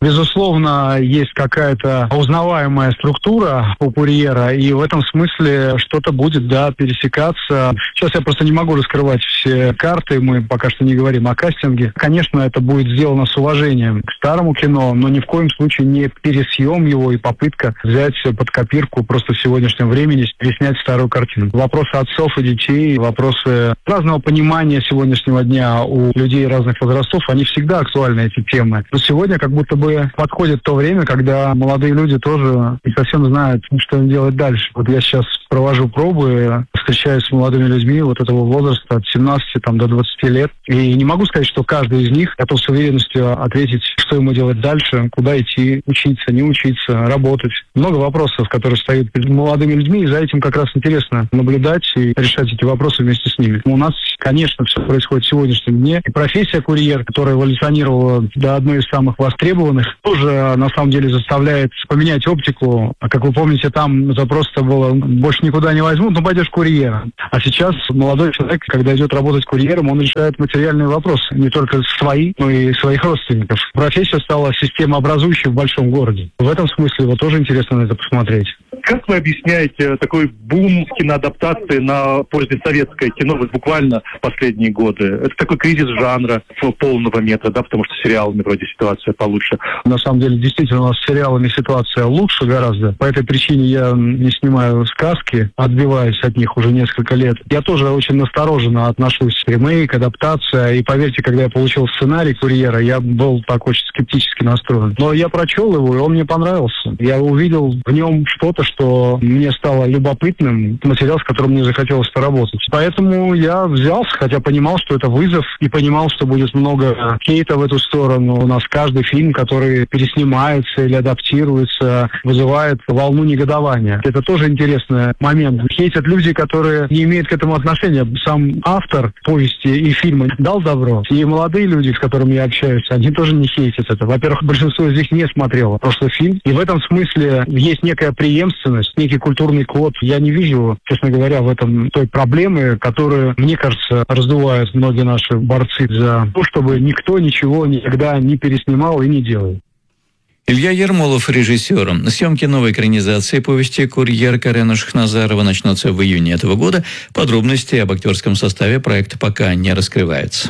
Безусловно, есть какая-то узнаваемая структура у курьера, и в этом смысле что-то будет, пересекаться. Сейчас я просто не могу раскрывать все карты, мы пока что не говорим о кастинге. Конечно, это будет сделано с уважением к старому кино, но ни в коем случае не пересъем его и попытка взять под копирку просто в сегодняшнем времени переснять старую картину. Вопросы отцов и детей, вопросы разного понимания сегодняшнего дня у людей разных возрастов, они всегда актуальны, эти темы. Но сегодня как будто бы подходит то время, когда молодые люди тоже не совсем знают, что им делать дальше. Вот я сейчас провожу пробы, встречаюсь с молодыми людьми вот этого возраста от 17 до 20 лет. И не могу сказать, что каждый из них готов с уверенностью ответить, что ему делать дальше, куда идти, учиться, не учиться, работать. Много вопросов, которые стоят перед молодыми людьми, и за этим как раз интересно наблюдать и решать эти вопросы вместе с ними. У нас, конечно, все происходит в сегодняшнем дне. И профессия курьер, которая эволюционировала до одной из самых востребованных, тоже на самом деле заставляет поменять оптику. А как вы помните, там запрос было больше никуда не возьмут, пойдешь курьером. А сейчас молодой человек, когда идет работать курьером, он решает материальные вопросы. Не только свои, но и своих родственников. Профессия стала системообразующей в большом городе. В этом смысле тоже интересно на это посмотреть. Как вы объясняете такой бум киноадаптации на позднесоветское кино буквально в последние годы? Это такой кризис жанра полного метра, потому что с сериалами вроде ситуация получше. На самом деле, действительно, у нас с сериалами ситуация лучше гораздо. По этой причине я не снимаю сказки, отбиваюсь от них уже несколько лет. Я тоже очень настороженно отношусь к ремейк, адаптация. И поверьте, когда я получил сценарий «Курьера», я был так очень скептически настроен. Но я прочел его, и он мне понравился. Я увидел в нем что-то, что мне стало любопытным, материал, с которым мне захотелось поработать. Поэтому я взялся, хотя понимал, что это вызов, и понимал, что будет много хейта в эту сторону. У нас каждый фильм, который переснимается или адаптируется, вызывает волну негодования. Это тоже интересный момент. Хейтят люди, которые не имеют к этому отношения. Сам автор повести и фильма дал добро. И молодые люди, с которыми я общаюсь, они тоже не хейтят это. Во-первых, большинство из них не смотрело прошлый фильм. И в этом смысле есть некая преемственность, некий культурный код. Я не вижу, честно говоря, в этом той проблемы, которую, мне кажется, раздувают многие наши борцы за то, чтобы никто ничего никогда не переснимал и не делал. Илья Ермолов, режиссер. Съемки новой экранизации повести «Курьер» Карена Шахназарова начнутся в июне этого года. Подробности об актерском составе проекта пока не раскрываются.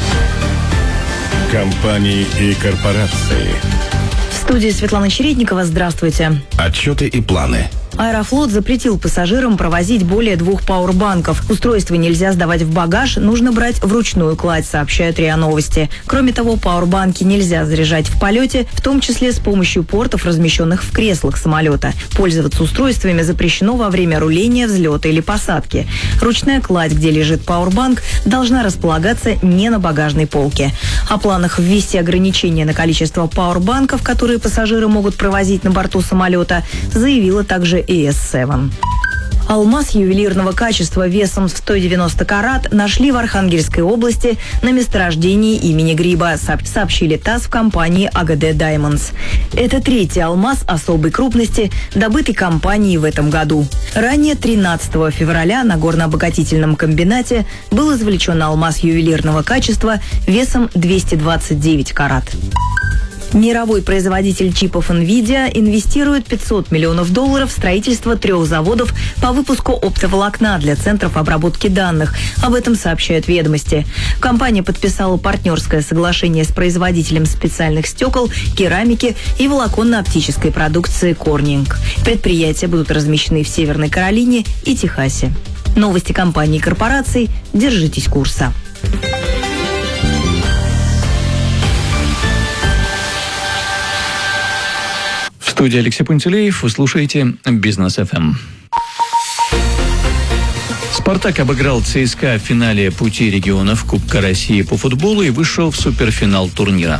Компании и корпорации. В студии Светлана Чередникова. Здравствуйте. Отчеты и планы. Аэрофлот запретил пассажирам провозить более 2 пауэрбанков. Устройство нельзя сдавать в багаж, нужно брать вручную кладь, сообщают РИА Новости. Кроме того, пауэрбанки нельзя заряжать в полете, в том числе с помощью портов, размещенных в креслах самолета. Пользоваться устройствами запрещено во время руления, взлета или посадки. Ручная кладь, где лежит пауэрбанк, должна располагаться не на багажной полке. О планах ввести ограничения на количество пауэрбанков, которые пассажиры могут провозить на борту самолета, заявила также ES7. Алмаз ювелирного качества весом в 190 карат нашли в Архангельской области на месторождении имени Гриба, сообщили ТАСС в компании АГД Diamonds. Это 3-й алмаз особой крупности, добытый компанией в этом году. Ранее, 13 февраля, на горно-обогатительном комбинате был извлечен алмаз ювелирного качества весом 229 карат. Мировой производитель чипов NVIDIA инвестирует $500 миллионов в строительство 3 заводов по выпуску оптоволокна для центров обработки данных. Об этом сообщают «Ведомости». Компания подписала партнерское соглашение с производителем специальных стекол, керамики и волоконно-оптической продукции Corning. Предприятия будут размещены в Северной Каролине и Техасе. Новости компаний и корпораций. Держитесь курса. В студии Алексей Пантелеев. Вы слушаете «Бизнес ФМ». «Спартак» обыграл ЦСКА в финале «Пути регионов» Кубка России по футболу и вышел в суперфинал турнира.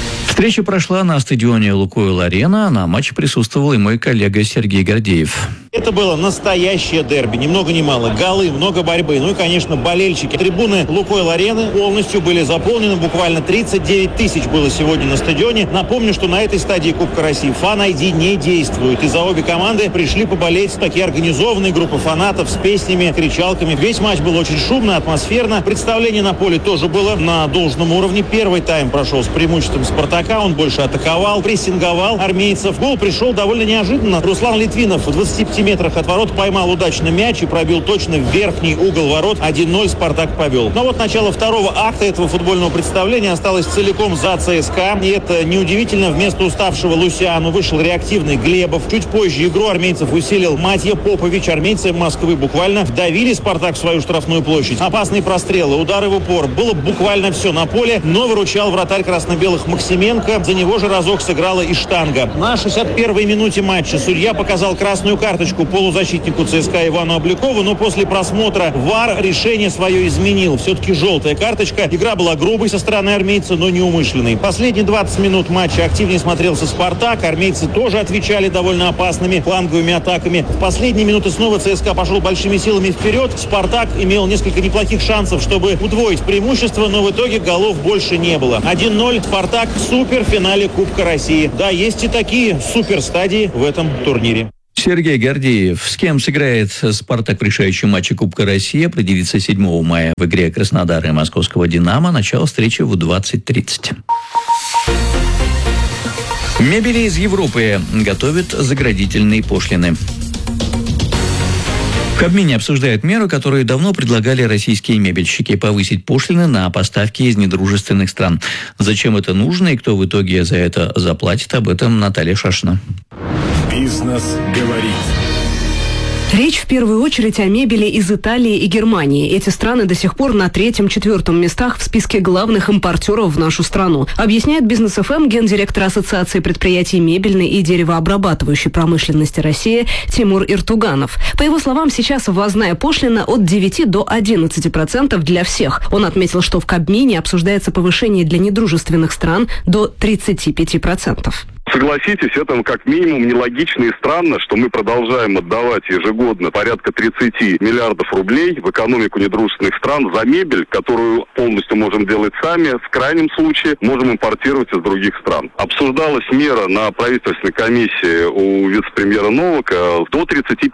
Встреча прошла на стадионе «Лукойл-Арена», а на матче присутствовал и мой коллега Сергей Гордеев. Это было настоящее дерби, ни много ни мало. Голы, много борьбы, ну и, конечно, болельщики. Трибуны Лукойл-арены полностью были заполнены, буквально 39 тысяч было сегодня на стадионе. Напомню, что на этой стадии Кубка России Fan-ID не действует, и за обе команды пришли поболеть такие организованные группы фанатов с песнями, кричалками. Весь матч был очень шумно, атмосферно. Представление на поле тоже было на должном уровне. Первый тайм прошел с преимуществом «Спартака», он больше атаковал, прессинговал армейцев. Гол пришел довольно неожиданно. Руслан Литвинов в 25 метрах от ворот поймал удачно мяч и пробил точно в верхний угол ворот. 1-0 «Спартак» повел. Но вот начало второго акта этого футбольного представления осталось целиком за ЦСКА. И это неудивительно. Вместо уставшего Лусиану вышел реактивный Глебов. Чуть позже игру армейцев усилил Матья Попович. Армейцы Москвы буквально вдавили «Спартак» в свою штрафную площадь. Опасные прострелы, удары в упор. Было буквально все на поле, но выручал вратарь красно-белых Максименко. За него же разок сыграла и штанга. На 61-й минуте матча судья показал красную карточку полузащитнику ЦСКА Ивану Облякову, но после просмотра ВАР решение свое изменил. Все-таки желтая карточка. Игра была грубой со стороны армейца, но неумышленной. Последние 20 минут матча активнее смотрелся «Спартак». Армейцы тоже отвечали довольно опасными фланговыми атаками. В последние минуты снова ЦСКА пошел большими силами вперед. «Спартак» имел несколько неплохих шансов, чтобы удвоить преимущество, но в итоге голов больше не было. 1-0. «Спартак» в суперфинале Кубка России. Да, есть и такие суперстадии в этом турнире. Сергей Гордеев. С кем сыграет «Спартак» в решающем матче Кубка России, определится 7 мая в игре Краснодара и московского «Динамо». Начало встречи в 20:30. Мебели из Европы готовят заградительные пошлины. В Кабмине обсуждают меру, которую давно предлагали российские мебельщики – повысить пошлины на поставки из недружественных стран. Зачем это нужно и кто в итоге за это заплатит, об этом Наталья Шашина. Бизнес говорит. Речь в первую очередь о мебели из Италии и Германии. Эти страны до сих пор на 3-4 местах в списке главных импортеров в нашу страну. Объясняет Бизнес ФМ гендиректор Ассоциации предприятий мебельной и деревообрабатывающей промышленности России Тимур Иртуганов. По его словам, сейчас ввозная пошлина от 9 до 11% для всех. Он отметил, что в Кабмине обсуждается повышение для недружественных стран до 35%. Согласитесь, это как минимум нелогично и странно, что мы продолжаем отдавать ежегодно порядка 30 миллиардов рублей в экономику недружественных стран за мебель, которую полностью можем делать сами, в крайнем случае можем импортировать из других стран. Обсуждалась мера на правительственной комиссии у вице-премьера Новака до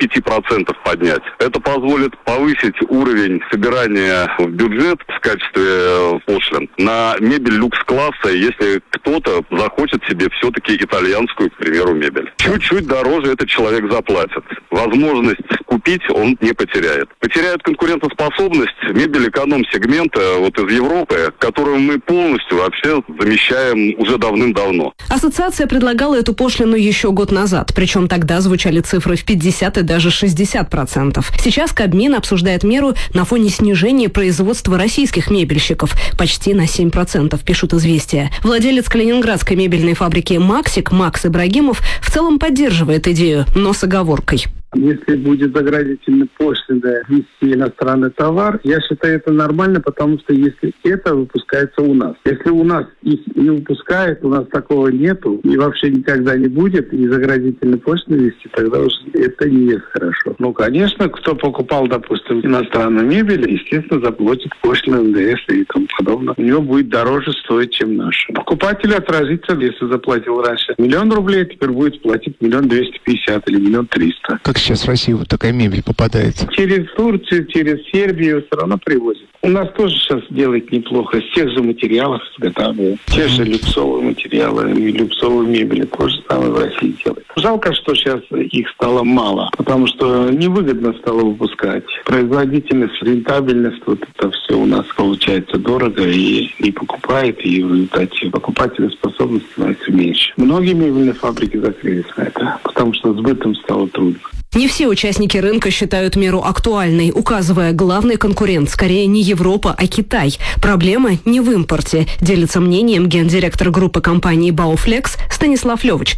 35% поднять. Это позволит повысить уровень собирания в бюджет в качестве пошлин на мебель люкс-класса, если кто-то захочет себе все-таки итальянскую, к примеру, мебель. Чуть-чуть дороже этот человек заплатит. Возможность купить он не потеряет. Потеряет конкурентоспособность мебель эконом-сегмента вот из Европы, которую мы полностью вообще замещаем уже давным-давно. Ассоциация предлагала эту пошлину еще год назад, причем тогда звучали цифры в 50 и даже 60%. Сейчас Кабмин обсуждает меру на фоне снижения производства российских мебельщиков почти на 7%, пишут «Известия». Владелец калининградской мебельной фабрики «Максик» Макс Ибрагимов в целом поддерживает идею, но с оговоркой. Если будет заградительная пошлина ввести иностранный товар, я считаю это нормально, потому что если это выпускается у нас. Если у нас их не выпускают, у нас такого нету и вообще никогда не будет, и заградительные пошлины ввести, тогда уж это не есть хорошо. Ну, конечно, кто покупал, допустим, иностранную мебель, естественно, заплатит пошлину НДС и тому подобное. У него будет дороже стоить, чем наша. Покупатель отразится, если заплатил раньше 1 000 000 рублей, теперь будет платить 1 250 000 или 1 300 000. Как сейчас в Россию вот такая мебель попадает? Через Турцию, через Сербию все равно привозят. У нас тоже сейчас делают неплохо. С тех же материалов изготавливают. Те же люксовые материалы и люксовые мебели. То же самое в России делают. Жалко, что сейчас их стало мало, потому что невыгодно стало выпускать. Производительность, рентабельность, вот это все у нас получается дорого и не покупает, и в результате покупательная способность становится меньше. Многие мебельные фабрики закрылись на это, потому что сбытом стало трудно. Не все участники рынка считают меру актуальной, указывая, главный конкурент скорее не Европа, а Китай. Проблема не в импорте, делится мнением гендиректор группы компании «Бауфлекс» Станислав Левочкин.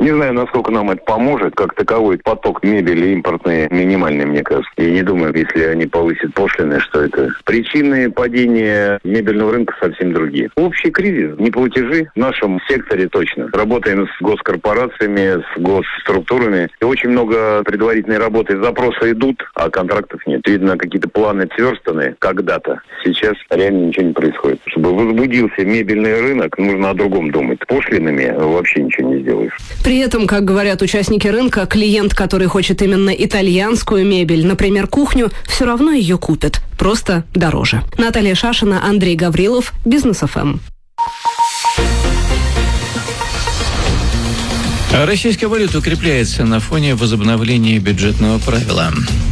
Не знаю, насколько нам это поможет. Как таковой поток мебели импортный минимальный, мне кажется. Я не думаю, если они повысят пошлины, что это причины падения мебельного рынка совсем другие. Общий кризис, неплатежи в нашем секторе точно. Работаем с госкорпорациями, с госструктурами. И очень много предварительной работы, запросы идут, а контрактов нет. Видно, какие-то планы сверстаны когда-то. Сейчас реально ничего не происходит. Чтобы возбудился мебельный рынок, нужно о другом думать. Пошлинами вообще ничего не сделаешь. При этом, как говорят участники рынка, клиент, который хочет именно итальянскую мебель, например, кухню, все равно ее купит. Просто дороже. Наталья Шашина, Андрей Гаврилов, Бизнес ФМ. Российская валюта укрепляется на фоне возобновления бюджетного правила.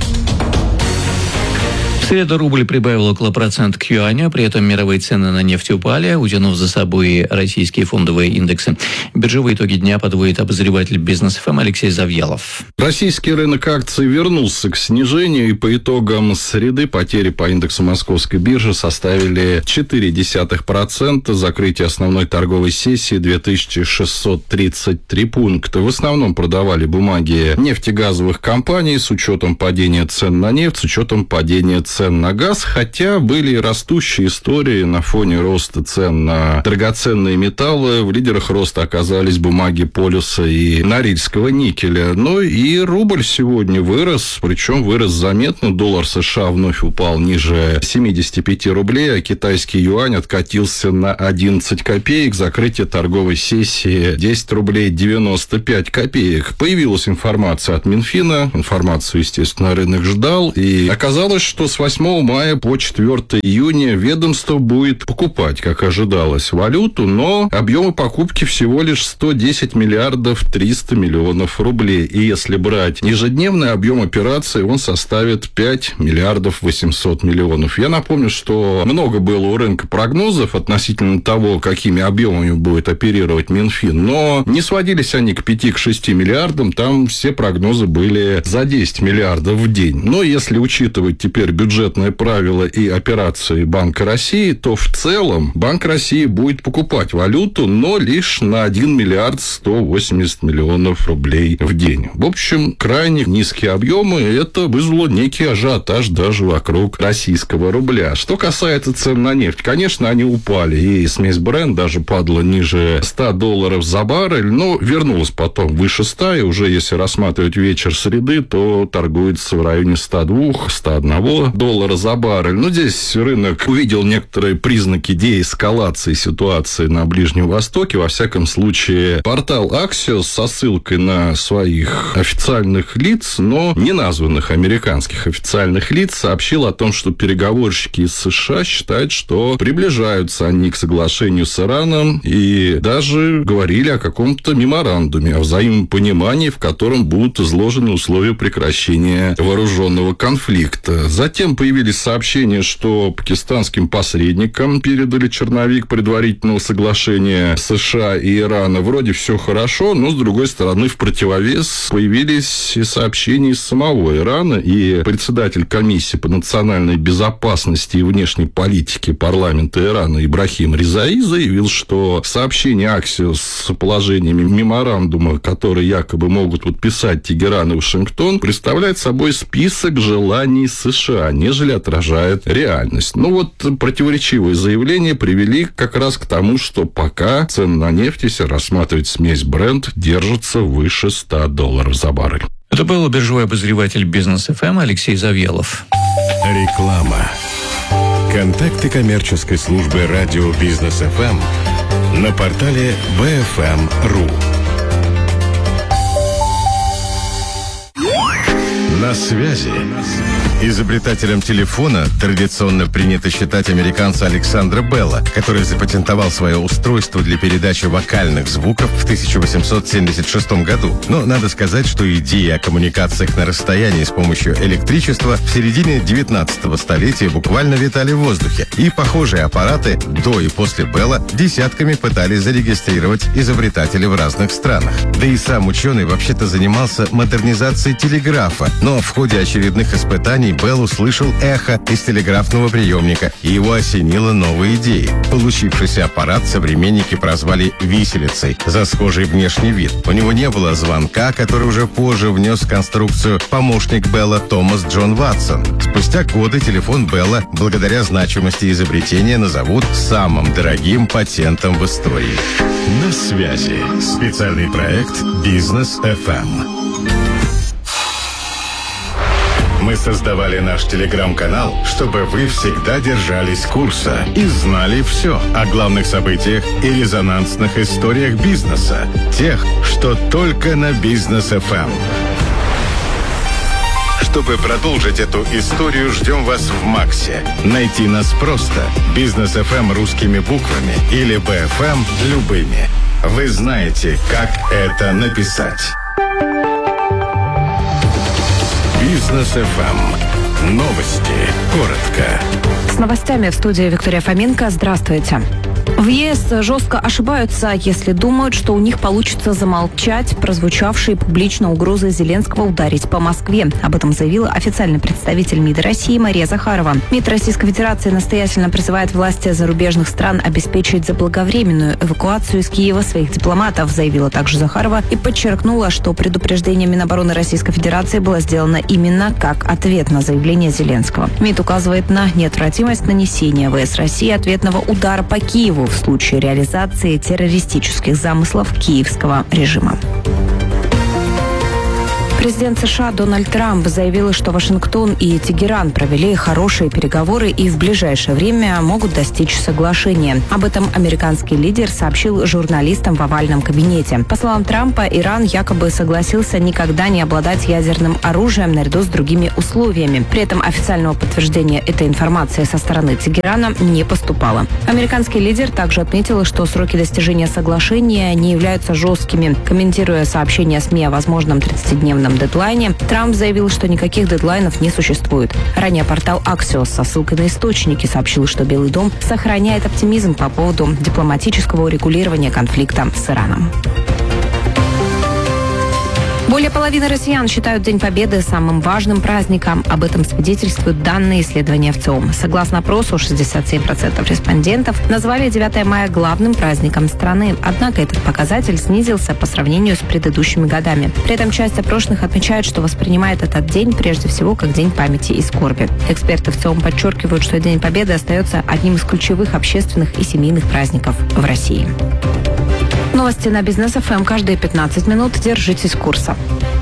В среду рубль прибавил около процента к юаню, при этом мировые цены на нефть упали, утянув за собой российские фондовые индексы. Биржевые итоги дня подводит обозреватель Бизнес ФМ Алексей Завьялов. Российский рынок акций вернулся к снижению, и по итогам среды потери по индексу Московской биржи составили 0,4%, закрытие основной торговой сессии 2633 пункта. В основном продавали бумаги нефтегазовых компаний с учетом падения цен на нефть, с учетом падения цен на газ, хотя были и растущие истории на фоне роста цен на драгоценные металлы. В лидерах роста оказались бумаги полюса и норильского никеля. Но и рубль сегодня вырос, причем вырос заметно. Доллар США вновь упал ниже 75 рублей, а китайский юань откатился на 11 копеек. Закрытие торговой сессии 10 рублей 95 копеек. Появилась информация от Минфина. Информацию, естественно, рынок ждал. И оказалось, что с 8 мая по 4 июня ведомство будет покупать, как ожидалось, валюту, но объемы покупки всего лишь 110 миллиардов 300 миллионов рублей. И если брать ежедневный объем операций, он составит 5 миллиардов 800 миллионов. Я напомню, что много было у рынка прогнозов относительно того, какими объемами будет оперировать Минфин, но не сводились они к 5-6 миллиардам, там все прогнозы были за 10 миллиардов в день. Но если учитывать теперь бюджетные правила и операции Банка России, то в целом Банк России будет покупать валюту, но лишь на 1 миллиард 180 миллионов рублей в день. В общем, крайне низкие объемы, и это вызвало некий ажиотаж даже вокруг российского рубля. Что касается цен на нефть, конечно, они упали, и смесь Brent даже падала ниже $100 за баррель, но вернулась потом выше 100, и уже если рассматривать вечер среды, то торгуется в районе 102-101 доллара за баррель. Но здесь рынок увидел некоторые признаки деэскалации ситуации на Ближнем Востоке. Во всяком случае, портал Axios со ссылкой на своих официальных лиц, но не названных американских официальных лиц, сообщил о том, что переговорщики из США считают, что приближаются они к соглашению с Ираном, и даже говорили о каком-то меморандуме, о взаимопонимании, в котором будут изложены условия прекращения вооруженного конфликта. Затем появились сообщения, что пакистанским посредникам передали черновик предварительного соглашения США и Ирана. Вроде все хорошо, но, с другой стороны, в противовес появились и сообщения из самого Ирана, и председатель комиссии по национальной безопасности и внешней политике парламента Ирана Ибрахим Ризаи заявил, что сообщение Axios с положениями меморандума, которые якобы могут подписать Тегеран и Вашингтон, представляет собой список желаний США, нежели отражает реальность. Но вот противоречивые заявления привели как раз к тому, что пока цены на нефть, если рассматривать смесь Brent, держатся выше $100 за баррель. Это был биржевой обозреватель Бизнес ФМ Алексей Завьялов. Реклама. Контакты коммерческой службы радио Бизнес ФМ на портале bfm.ru. На связи. Изобретателем телефона традиционно принято считать американца Александра Белла, который запатентовал свое устройство для передачи вокальных звуков в 1876 году. Но надо сказать, что идея о коммуникациях на расстоянии с помощью электричества в середине 19 столетия буквально витали в воздухе. И похожие аппараты до и после Белла десятками пытались зарегистрировать изобретатели в разных странах. Да и сам ученый вообще-то занимался модернизацией телеграфа, но в ходе очередных испытаний компаний Bell услышал эхо из телеграфного приемника, и его осенила новая идея. Получившийся аппарат современники прозвали «виселицей» за схожий внешний вид. У него не было звонка, который уже позже внес в конструкцию помощник Белла Томас Джон Ватсон. Спустя годы телефон Белла, благодаря значимости изобретения, назовут самым дорогим патентом в истории. На связи. Специальный проект «Бизнес FM». Мы создавали наш телеграм-канал, чтобы вы всегда держались курса и знали все о главных событиях и резонансных историях бизнеса. Тех, что только на Бизнес FM. Чтобы продолжить эту историю, ждем вас в Максе. Найти нас просто. Бизнес FM русскими буквами или БФМ любыми. Вы знаете, как это написать. Бизнес FM. Новости. Коротко. С новостями в студии Виктория Фоменко. Здравствуйте. В ЕС жестко ошибаются, если думают, что у них получится замолчать прозвучавшие публично угрозы Зеленского ударить по Москве. Об этом заявила официальный представитель МИД России Мария Захарова. МИД Российской Федерации настоятельно призывает власти зарубежных стран обеспечить заблаговременную эвакуацию из Киева своих дипломатов, заявила также Захарова и подчеркнула, что предупреждение Минобороны Российской Федерации было сделано именно как ответ на заявление Зеленского. МИД указывает на неотвратимость нанесения ВС России ответного удара по Киеву в случае реализации террористических замыслов киевского режима. Президент США Дональд Трамп заявил, что Вашингтон и Тегеран провели хорошие переговоры и в ближайшее время могут достичь соглашения. Об этом американский лидер сообщил журналистам в овальном кабинете. По словам Трампа, Иран якобы согласился никогда не обладать ядерным оружием наряду с другими условиями. При этом официального подтверждения этой информации со стороны Тегерана не поступало. Американский лидер также отметил, что сроки достижения соглашения не являются жесткими. Комментируя сообщение СМИ о возможном 30-дневном дедлайне, Трамп заявил, что никаких дедлайнов не существует. Ранее портал Axios со ссылкой на источники сообщил, что Белый дом сохраняет оптимизм по поводу дипломатического урегулирования конфликта с Ираном. Более половины россиян считают День Победы самым важным праздником. Об этом свидетельствуют данные исследования ВЦИОМ. Согласно опросу, 67% респондентов назвали 9 мая главным праздником страны. Однако этот показатель снизился по сравнению с предыдущими годами. При этом часть опрошенных отмечает, что воспринимает этот день прежде всего как день памяти и скорби. Эксперты ВЦИОМ подчеркивают, что День Победы остается одним из ключевых общественных и семейных праздников в России. Новости на Бизнес ФМ каждые 15 минут. Держитесь курса.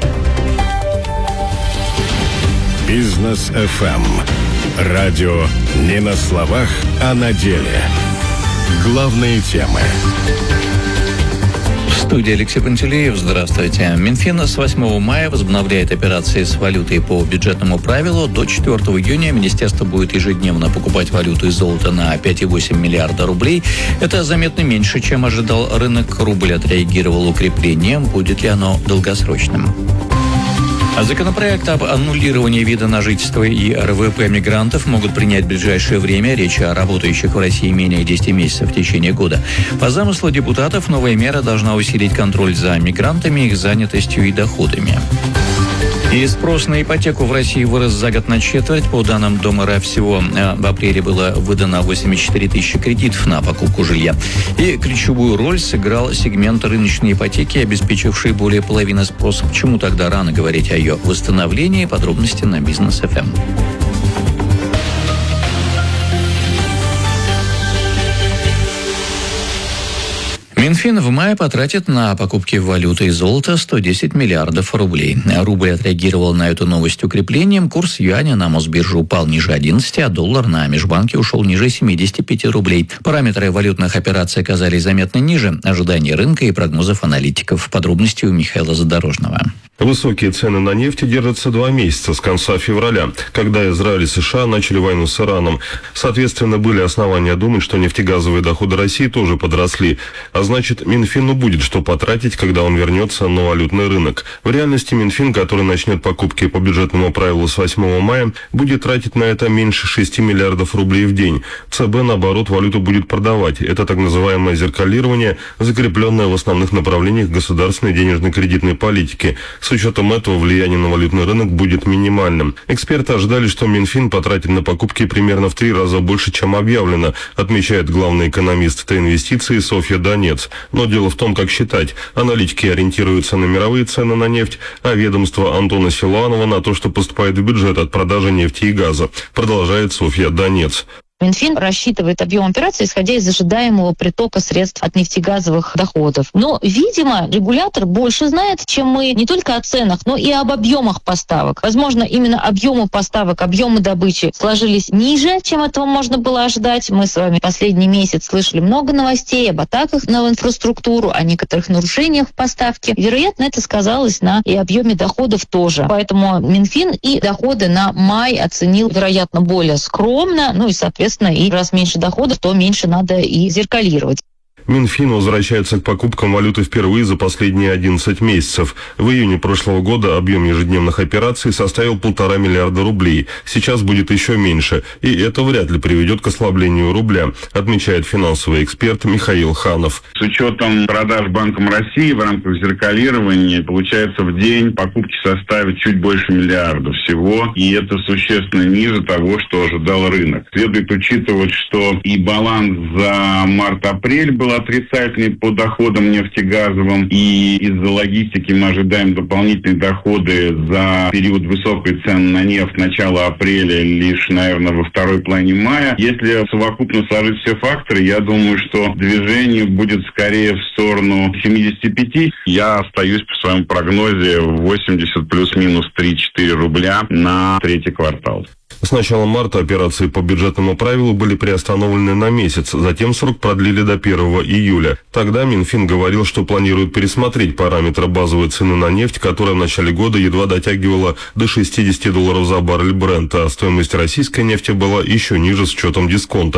Бизнес FM. Радио не на словах, а на деле. Главные темы. В студии Алексей Пантелеев. Здравствуйте. Минфин с 8 мая возобновляет операции с валютой по бюджетному правилу. До 4 июня министерство будет ежедневно покупать валюту и золото на 5,8 миллиарда рублей. Это заметно меньше, чем ожидал рынок. Рубль отреагировал укреплением. Будет ли оно долгосрочным? Законопроект об аннулировании вида на жительство и РВП мигрантов могут принять в ближайшее время. Речь о работающих в России менее 10 месяцев в течение года. По замыслу депутатов, новая мера должна усилить контроль за мигрантами, их занятостью и доходами. И спрос на ипотеку в России вырос за год на четверть. По данным Дом.РФ, всего в апреле было выдано 84 тысячи кредитов на покупку жилья. И ключевую роль сыграл сегмент рыночной ипотеки, обеспечивший более половины спроса. Почему тогда рано говорить о ее восстановлении? Подробности на Бизнес ФМ. Минфин в мае потратит на покупки валюты и золота 110 миллиардов рублей. Рубль отреагировал на эту новость укреплением. Курс юаня на Мосбирже упал ниже 11, а доллар на межбанке ушел ниже 75 рублей. Параметры валютных операций оказались заметно ниже ожиданий рынка и прогнозов аналитиков. Подробности у Михаила Задорожного. Высокие цены на нефть держатся 2 месяца с конца февраля, когда Израиль и США начали войну с Ираном. Соответственно, были основания думать, что нефтегазовые доходы России тоже подросли. А значит, Минфину будет что потратить, когда он вернется на валютный рынок. В реальности Минфин, который начнет покупки по бюджетному правилу с 8 мая, будет тратить на это меньше 6 миллиардов рублей в день. ЦБ, наоборот, валюту будет продавать. Это так называемое зеркалирование, закрепленное в основных направлениях государственной денежно-кредитной политики. С учетом этого влияние на валютный рынок будет минимальным. Эксперты ожидали, что Минфин потратит на покупки примерно в 3 раза больше, чем объявлено, отмечает главный экономист Т-инвестиций Софья Донец. Но дело в том, как считать. Аналитики ориентируются на мировые цены на нефть, а ведомство Антона Силуанова на то, что поступает в бюджет от продажи нефти и газа, продолжает Софья Донец. Минфин рассчитывает объем операций, исходя из ожидаемого притока средств от нефтегазовых доходов. Но, видимо, регулятор больше знает, чем мы, не только о ценах, но и об объемах поставок. Возможно, именно объемы поставок, объемы добычи сложились ниже, чем этого можно было ожидать. Мы с вами последний месяц слышали много новостей об атаках на инфраструктуру, о некоторых нарушениях в поставке. Вероятно, это сказалось на и объеме доходов тоже. Поэтому Минфин и доходы на май оценил, вероятно, более скромно, и, соответственно, и раз меньше доходов, то меньше надо и зеркалировать. Минфин возвращается к покупкам валюты впервые за последние 11 месяцев. В июне прошлого года объем ежедневных операций составил 1,5 миллиарда рублей. Сейчас будет еще меньше, и это вряд ли приведет к ослаблению рубля, отмечает финансовый эксперт Михаил Ханов. С учетом продаж Банком России в рамках зеркалирования, получается, в день покупки составят чуть больше миллиарда всего, и это существенно ниже того, что ожидал рынок. Следует учитывать, что и баланс за март-апрель был отрицательный по доходам нефтегазовым, и из-за логистики мы ожидаем дополнительные доходы за период высокой цены на нефть начала апреля лишь, наверное, во второй половине мая. Если совокупно сложить все факторы, я думаю, что движение будет скорее в сторону 75. Я остаюсь по своему прогнозе 80 плюс-минус 3-4 рубля на третий квартал. С начала марта операции по бюджетному правилу были приостановлены на месяц, затем срок продлили до 1 июля. Тогда Минфин говорил, что планирует пересмотреть параметры базовой цены на нефть, которая в начале года едва дотягивала до $60 за баррель Брента, а стоимость российской нефти была еще ниже с учетом дисконта.